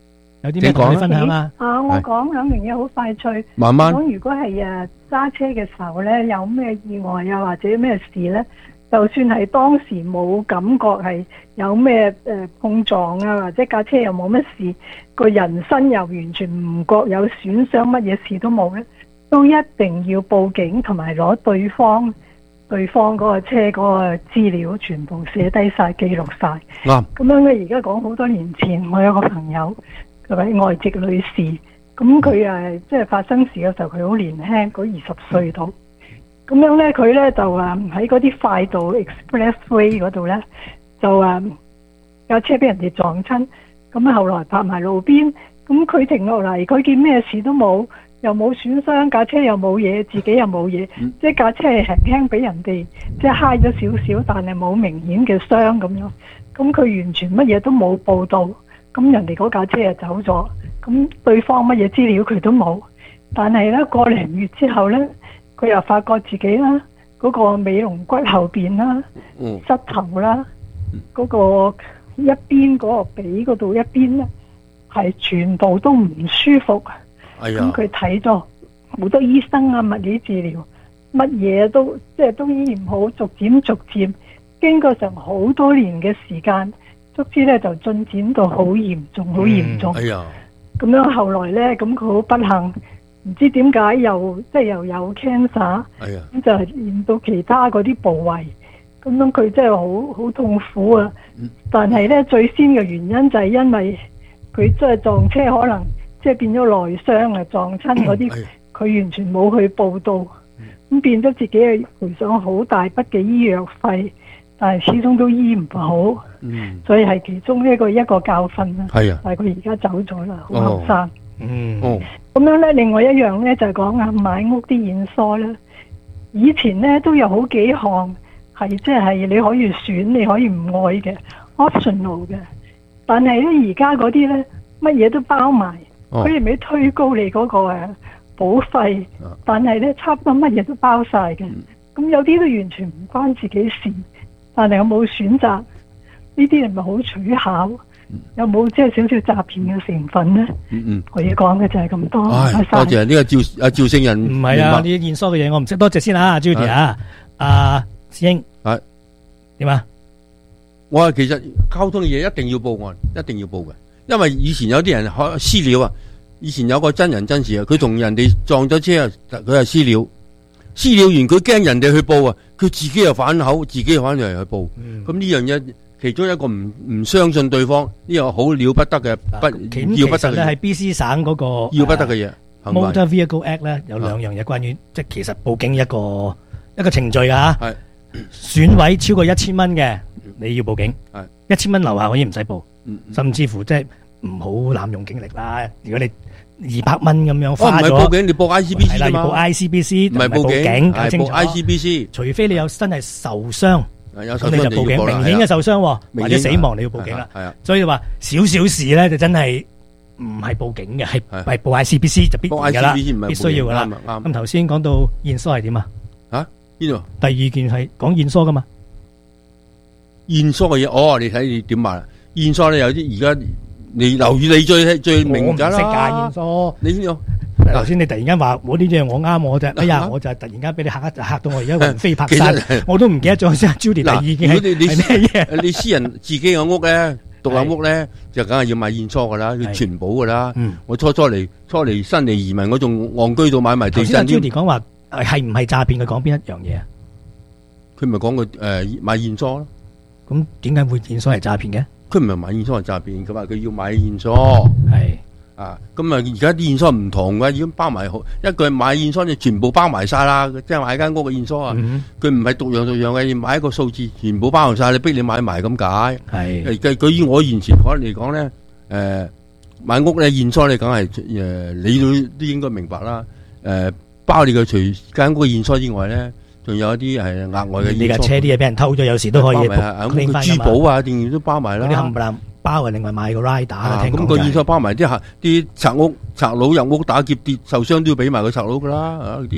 有啲咩同你分享啊？ 我講兩樣嘢好快脆。 慢慢。 如果係揸車嘅時候咧，有咩意外啊或者咩事咧，就算係當時冇感覺係有咩碰撞啊，或者架車又冇乜事，個人身又完全唔覺有損傷，乜嘢事都冇咧，都一定要報警同埋攞對方嗰個車嗰個資料全部寫低晒記錄晒。 啱。 咁樣咧，而家講好多年前，我有個朋友，佢係外籍女士，咁佢即係發生事嘅時候，佢好年輕，嗰20歲到。咁樣咧，佢咧就喺嗰啲快道 Expressway 嗰度咧，就架車俾人哋撞親，咁後來泊埋路邊，咁佢停落嚟，佢見咩事都冇。又冇損傷，架車又冇嘢，自己又冇嘢，即係架車係輕輕俾人哋即係揩咗少少，但係冇明顯嘅傷咁樣。咁佢完全乜嘢都冇報到，咁人哋嗰架車就走咗，咁對方乜嘢資料佢都冇。但係呢個零月之後呢，佢又發覺自己啦嗰個尾龍骨後邊啦、膝頭啦、嗰個一邊嗰個髀嗰度一邊呢，係全部都唔舒服。咁佢睇咗好多醫生啊，物理治療，乜嘢都即係都醫唔好，逐漸經過成好多年嘅時間，卒之咧就進展到好嚴重，好嚴重。咁樣後來咧，咁佢好不幸，唔知點解又有 cancer，咁就係連到其他嗰啲部位，咁樣佢真係好痛苦啊！但係咧最先嘅原因就係因為佢真係撞車可能。即係變咗內傷啊，撞親嗰啲，佢完全冇去報到，咁變咗自己係賠上好大筆嘅醫藥費，但係始終都醫唔好，所以係其中一個教訓啦。係啊，但係佢而家走咗啦，好後生。咁樣咧，另外一樣咧就係講買屋啲驗疏啦。以前咧都有好幾項係即係你可以選，你可以唔愛嘅 optional 嘅，但係咧而家嗰啲咧乜嘢都包埋。佢哋咪推高你嗰個保費，但係咧差唔多乜嘢都包晒嘅。咁有啲都完全唔關自己事，但係有冇選擇呢啲係咪好取巧？有冇即係少少詐騙嘅成分咧？我要講嘅就係咁多。 多謝呢個趙聖人。 唔係啊，呢啲驗疏嘅嘢我唔識，多謝先啊 Judy 啊，師兄係點啊？ 我話其實交通嘅嘢一定要報案，一定要報嘅。因為以前有啲人私了啊，以前有個真人真事啊，佢同人哋撞咗車啊，佢係私了完佢驚人哋去報啊，佢自己又反口，自己又反嚟去報。咁呢樣嘢，其中一個唔相信對方呢個好了不得嘅要不得嘅。 其實咧係 BC 省嗰個要不得嘅嘢。 Motor Vehicle Act 咧有兩樣嘢關於，即係其實報警一個程序噶吓。損毀超過1000蚊嘅，你要報警。1000蚊樓下可以唔使報。甚至乎即係唔好濫用警力啦。如果你200蚊咁樣花咗， 唔係報警，你報 ICBC 係啦，要報 ICBC，唔係報警，係報 ICBC。除非你有真係受傷，咁你就報警。明顯嘅受傷或者死亡，你要報警啦。係啊，所以話少少事咧，就真係唔係報警嘅，係報 ICBC 就必然噶啦，必須要噶啦。咁頭先講到驗疏係點啊？ 邊度？ 第二件係講驗疏噶嘛？ 驗疏嘅嘢，你睇你點話？驗疏咧有啲而家你留意你最明噶啦。我唔識噶驗疏，你邊度？ 頭先你突然間話我呢樣我啱我啫，哎呀我就突然間俾你嚇到我而家魂飛魄散，我都唔記得咗先。Judy 第二件係咩嘢？ 你私人自己嘅屋咧，獨立屋咧就梗係要買驗疏噶啦，要全保噶啦。我初嚟新嚟移民，我仲戇居到買埋地震。 Judy 講話係唔係詐騙？佢講邊一樣嘢啊？ 佢咪講佢買驗疏咯？ 咁點解會驗疏係詐騙嘅？ 佢唔係買驗疏係詐騙，佢話佢要買驗疏。係啊，咁啊而家啲驗疏唔同嘅，已經包埋好。一個買驗疏就全部包埋晒啦，即係買間屋嘅驗疏啊。佢唔係逐樣嘅，要買一個數字，全部包埋晒，你逼你買埋咁解。係佢以我以前嚟講咧，買屋咧驗疏你梗係你都應該明白啦。包你嘅除間屋嘅驗疏之外咧。仲有一啲係額外嘅， 你架車啲嘢俾人偷咗，有時都可以拎翻珠寶啊，電都包埋啦。 嗰啲冚唪唥包啊，另外買個 rider。 咁個驗疏包埋啲賊佬入屋打劫跌受傷都要俾埋個賊佬噶啦，啲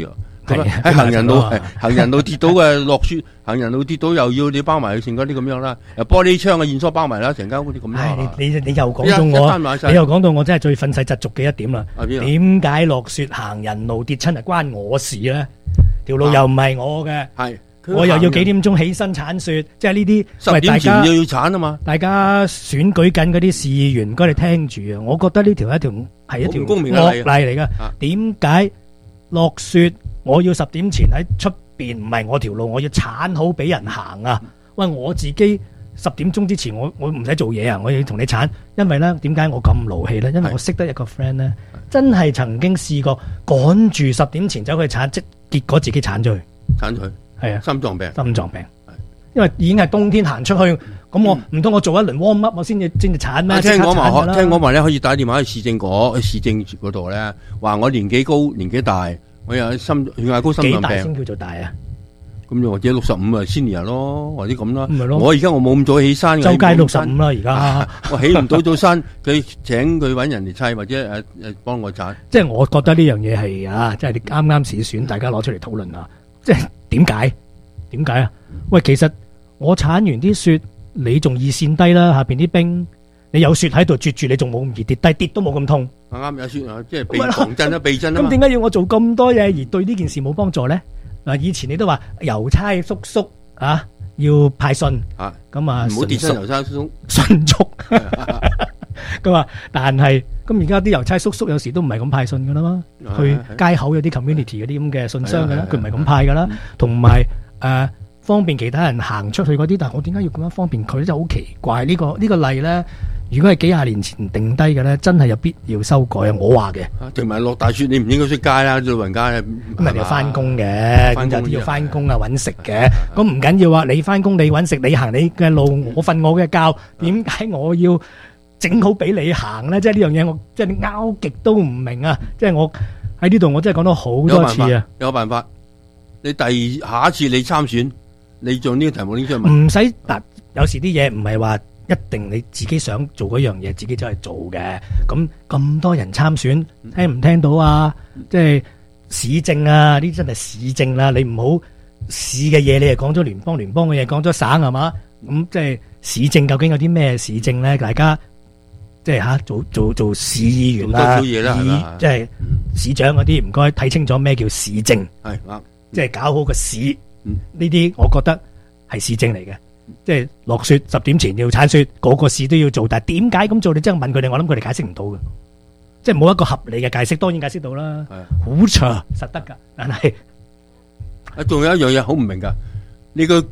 喺行人路跌到嘅落雪，行人路跌到又要你包埋佢成嗰啲咁樣啦，玻璃窗嘅線索包埋啦，成間屋啲咁啦。 你又講到我，你又講到我真係最憤世嫉俗嘅一點啦。點解落雪行人路跌親係關我事咧？條路又唔係我嘅，我又要幾點鐘起身鏟雪，即係呢啲 10點前要鏟啊嘛。 大家選舉緊嗰啲市議員，唔該你聽住啊！我覺得呢條係一條惡例嚟噶。點解落雪我要10點前喺出邊？唔係我條路，我要鏟好俾人行啊！喂，我自己10點鐘之前我唔使做嘢啊！我要同你鏟，因為咧點解我咁勞氣咧？因為我識得一個 friend 咧，真係曾經試過趕住10點前走去鏟，即結果自己鏟咗去。係啊，心臟病，因為已經係冬天行出去，咁我唔通我做一輪 warm up，我先至鏟咩？ 聽講話咧，可以打電話去市政嗰度咧，話我年紀高年紀大，我有血壓高心臟病。幾大先叫做大啊？咁又或者65啊 senior 咯，或者咁啦。我而家我冇咁早起身， 周街65啦而家。 我起唔到早身，佢請佢搵人嚟砌，或者幫我鏟。 即係我覺得呢樣嘢係即係你啱啱市選，大家攞出嚟討論啊！即係點解啊？喂，其實我鏟完啲雪，你仲易跣低啦，下邊啲冰，你有雪喺度啜住，你仲冇咁易跌低，跌都冇咁痛。 啱有雪即係防震啦，避震啦。 咁點解要我做咁多嘢而對呢件事冇幫助咧？嗱，以前你都話郵差叔叔要派信咁啊， 唔好跌親郵差叔叔迅速。咁啊，但係咁而家啲郵差叔叔有時都唔係咁派信噶啦嘛，去街口有啲 community 嗰啲咁嘅信箱噶啦，佢唔係咁派噶啦，同埋方便其他人行出去嗰啲，但係我點解要咁樣方便佢咧？就好奇怪。呢個例咧，如果係幾廿年前定低嘅咧，真係有必要修改啊！我話嘅， 同埋落大雪你唔應該出街啦，老人家咁人哋翻工嘅，咁有啲要翻工啊揾食嘅，咁唔緊要啊！你翻工你揾食，你行你嘅路，我瞓我嘅覺，點解我要整好俾你行咧？即係呢樣嘢，我即係你拗極都唔明啊！即係我喺呢度，我真係講咗好多次啊！ 有辦法，你下一次你參選，你做呢個題目拎出嚟問， 唔使嗱，有時啲嘢唔係話一定你自己想做嗰樣嘢，自己就係做嘅。咁多人參選，聽唔聽到啊？即係市政啊，呢啲真係市政啦。你唔好市嘅嘢，你係講咗聯邦嘅嘢，講咗省係嘛？咁即係市政究竟有啲咩市政咧？大家即係做市議員啦，即係市長嗰啲，唔該睇清楚咩叫市政， 係啱， 即係搞好個市。呢啲我覺得係市政嚟嘅，即係落雪10點前要鏟雪，個個市都要做，但係點解咁做？你真係問佢哋，我諗佢哋解釋唔到嘅，即係冇一個合理嘅解釋。當然解釋到啦，好長實得噶，但係仲有一樣嘢好唔明噶，你個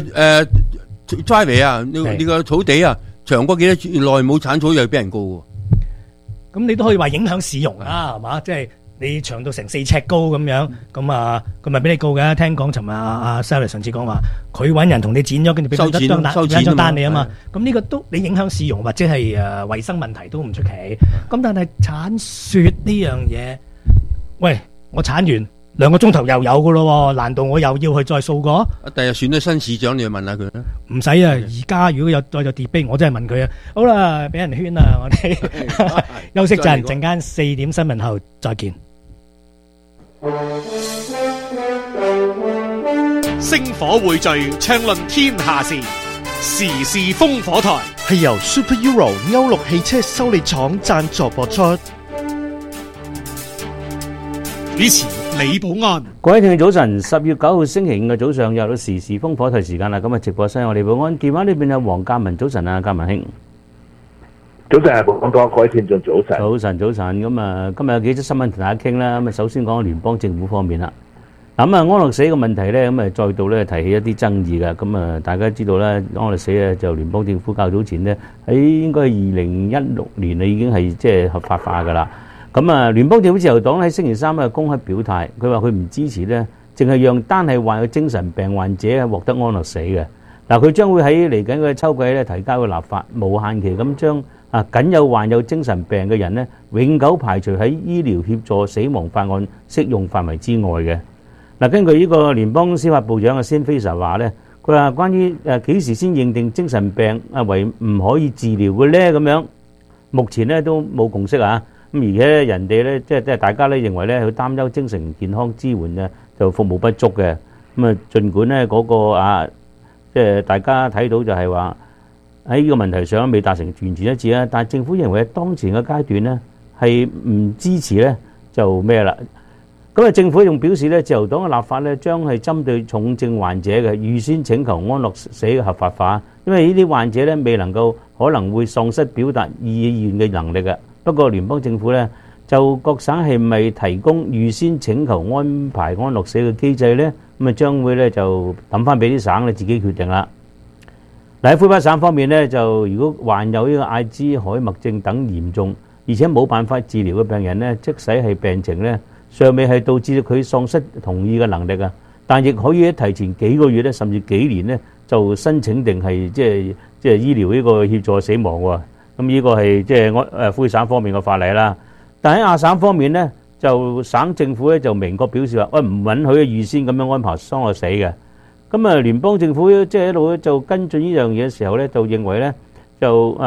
driveway 啊，你個土地啊，長過幾多耐冇鏟草又俾人告喎。 咁你都可以話影響市容啊，係嘛？即係。你長到成4尺高咁樣，咁啊，佢咪俾你告嘅？聽講尋日阿 Sally 上次講話，佢揾人同你剪咗，跟住俾一張單你啊嘛。咁呢個都你影響市容或者係衞生問題都唔出奇。咁但係鏟雪呢樣嘢，喂，我鏟完2個鐘頭又有嘅咯喎，難道我又要去再掃過？ 第日選咗新市長，你去問下佢啦。唔使啊，而家如果再有 debate，我真係問佢啊。好啦，俾人圈啦，我哋休息陣間4點新聞後再見。 星火匯聚，暢論天下事，時事烽火台係由 Super Euro 歐陸汽車修理廠贊助播出。 主持李寶安。 各位聽眾早晨，10月9號星期5嘅早上又到時事烽火台時間啦。咁啊，直播室我李寶安，電話呢邊有黃嘉文。早晨啊，嘉文兄。 早晨，講多各位聽眾早晨。 早晨，咁啊，今日有幾則新聞同大家傾啦。咁啊，首先講聯邦政府方面啦。咁啊，安樂死嘅問題咧，咁啊，再度咧提起一啲爭議嘅。咁啊，大家知道咧，安樂死咧就聯邦政府較早前咧喺應該係2016年啊，已經係即係合法化噶啦。咁啊，聯邦政府自由黨喺星期3啊公開表態，佢話佢唔支持咧，淨係讓單係患有精神病患者獲得安樂死嘅。嗱，佢將會喺嚟緊嘅秋季咧提交個立法，無限期咁將僅有患有精神病嘅人咧永久排除喺醫療協助死亡法案適用範圍之外嘅。嗱，根據呢個聯邦司法部長嘅 Sam Fraser 話咧，佢話關於幾時先認定精神病為唔可以治療嘅咧，咁樣目前咧都冇共識啊。咁而且人哋咧即係大家咧認為咧佢擔憂精神健康支援就服務不足嘅。咁啊，儘管咧嗰個即係大家睇到就係話喺呢個問題上未達成完全一致啦，但係政府認為當前嘅階段咧係唔支持咧就咩啦。咁啊，政府仲表示咧，自由黨嘅立法咧將係針對重症患者嘅預先請求安樂死嘅合法化，因為呢啲患者咧未能夠可能會喪失表達意願嘅能力嘅。不過聯邦政府咧就各省係咪提供預先請求安排安樂死嘅機制咧？咁啊將會咧就抌翻俾啲省咧自己決定啦。嗱，喺魁北省方面咧，就如果患有呢個艾滋海默症等嚴重而且冇辦法治療嘅病人咧，即使係病情咧尚未係導致佢喪失同意嘅能力啊，但亦可以提前幾個月咧，甚至幾年咧就申請定係即係醫療呢個協助死亡喎。咁呢個係即係魁省方面嘅法例啦。但喺亞省方面咧，就省政府咧就明確表示話，唔允許預先咁樣安排安樂死嘅。咁啊，聯邦政府即係一路就跟進呢樣嘢嘅時候咧，就認為咧就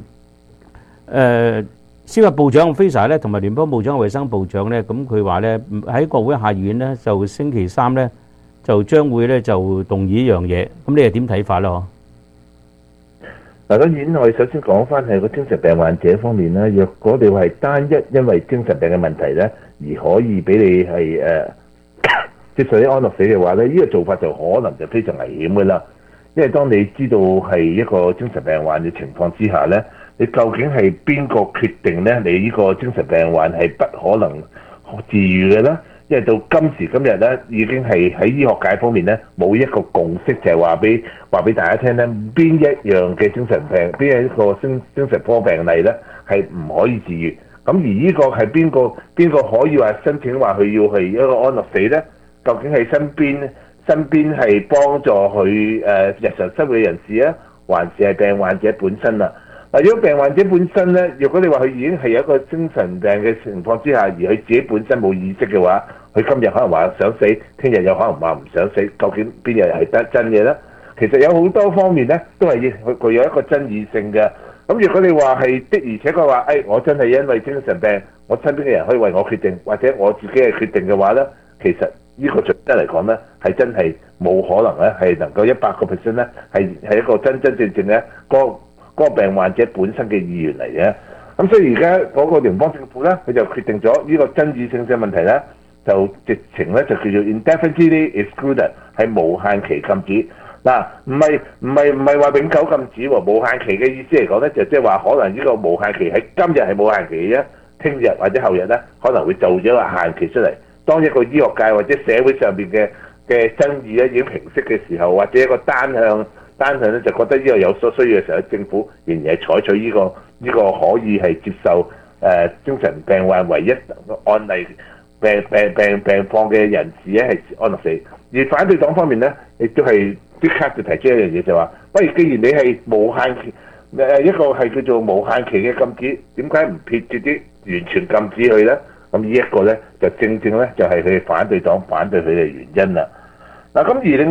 司法部長菲查咧同埋聯邦部長衞生部長咧，咁佢話咧喺國會下議院咧就星期三咧就將會咧就動議呢樣嘢。咁你係點睇法咧？ 嗱，當然我哋首先講翻係個精神病患者方面啦。若果你話係單一因為精神病嘅問題咧，而可以俾你係接受啲安樂死嘅話咧，呢個做法就可能就非常危險嘅啦。因為當你知道係一個精神病患嘅情況之下咧，你究竟係邊個決定咧？你呢個精神病患係不可能治癒嘅咧？因為到今時今日咧，已經係喺醫學界方面咧冇一個共識，就係話俾大家聽咧，邊一樣嘅精神病，邊一個精神科病例咧係唔可以治癒。咁而呢個係邊個可以話申請話佢要係一個安樂死咧？究竟係身邊係幫助佢日常生活嘅人士啊，還是係病患者本身啊？嗱，如果病患者本身咧，如果你話佢已經係有一個精神病嘅情況之下，而佢自己本身冇意識嘅話，佢今日可能話想死，聽日又可能話唔想死，究竟邊日係得真嘅咧？其實有好多方面咧，都係具有一個爭議性嘅。咁如果你話係的，而且佢話我真係因為精神病，我身邊嘅人可以為我決定，或者我自己係決定嘅話咧，其實呢個準則嚟講咧，係真係冇可能咧，係能夠100%咧，係一個真正咧嗰個病患者本身嘅意願嚟嘅。咁所以而家嗰個聯邦政府咧，佢就決定咗呢個爭議性嘅問題咧，就直情咧就叫做 indefinitely excluded， 係無限期禁止。嗱，唔係話永久禁止喎，無限期嘅意思嚟講咧，就即係話可能呢個無限期喺今日係無限期嘅啫，聽日或者後日咧可能會就咗個限期出嚟。當一個醫學界或者社會上邊嘅爭議咧已經平息嘅時候，或者一個單向咧就覺得呢個有所需要嘅時候，政府仍然係採取呢個可以係接受精神病患唯一案例病況嘅人士咧係安樂死。而反對黨方面咧，亦都係即刻就提出一樣嘢，就話：喂，既然你係無限期一個係叫做無限期嘅禁止，點解唔撇脱啲完全禁止佢咧？咁呢一個咧就正咧就係佢哋反對黨反對佢嘅原因啦。嗱，咁而另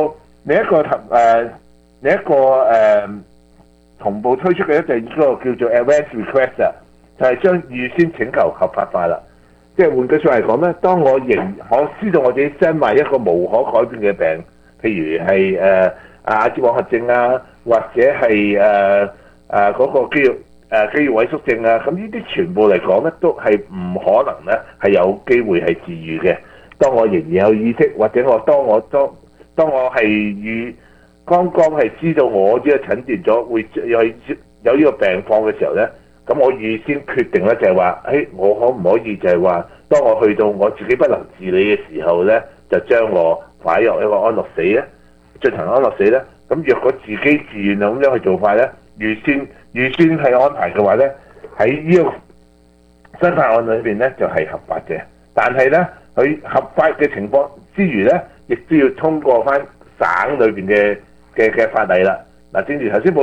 一個同步推出嘅咧就係呢個叫做 advance request 啊，就係將預先請求合法化啦。即係換句説話嚟講咧，當我知道我自己身患一個無可改變嘅病，譬如係阿茲海默症啊，或者係嗰個肌肉萎縮症啊，咁呢啲全部嚟講咧，都係唔可能咧係有機會係治癒嘅。當我仍然有意識，或者當我係剛剛係知道我呢個診斷咗會有呢個病況嘅時候咧，咁我預先決定咧就係話，我可唔可以就係話，當我去到我自己不能自理嘅時候咧，就將我擺入一個安樂死咧，進行安樂死咧。咁若果自己自願咁樣去做法咧，預先係安排嘅話咧，喺呢個新法案裏邊咧就係合法嘅。但係咧，佢合法嘅情況之餘咧，亦都要通過翻省裏邊嘅法例啦。嗱，正如頭先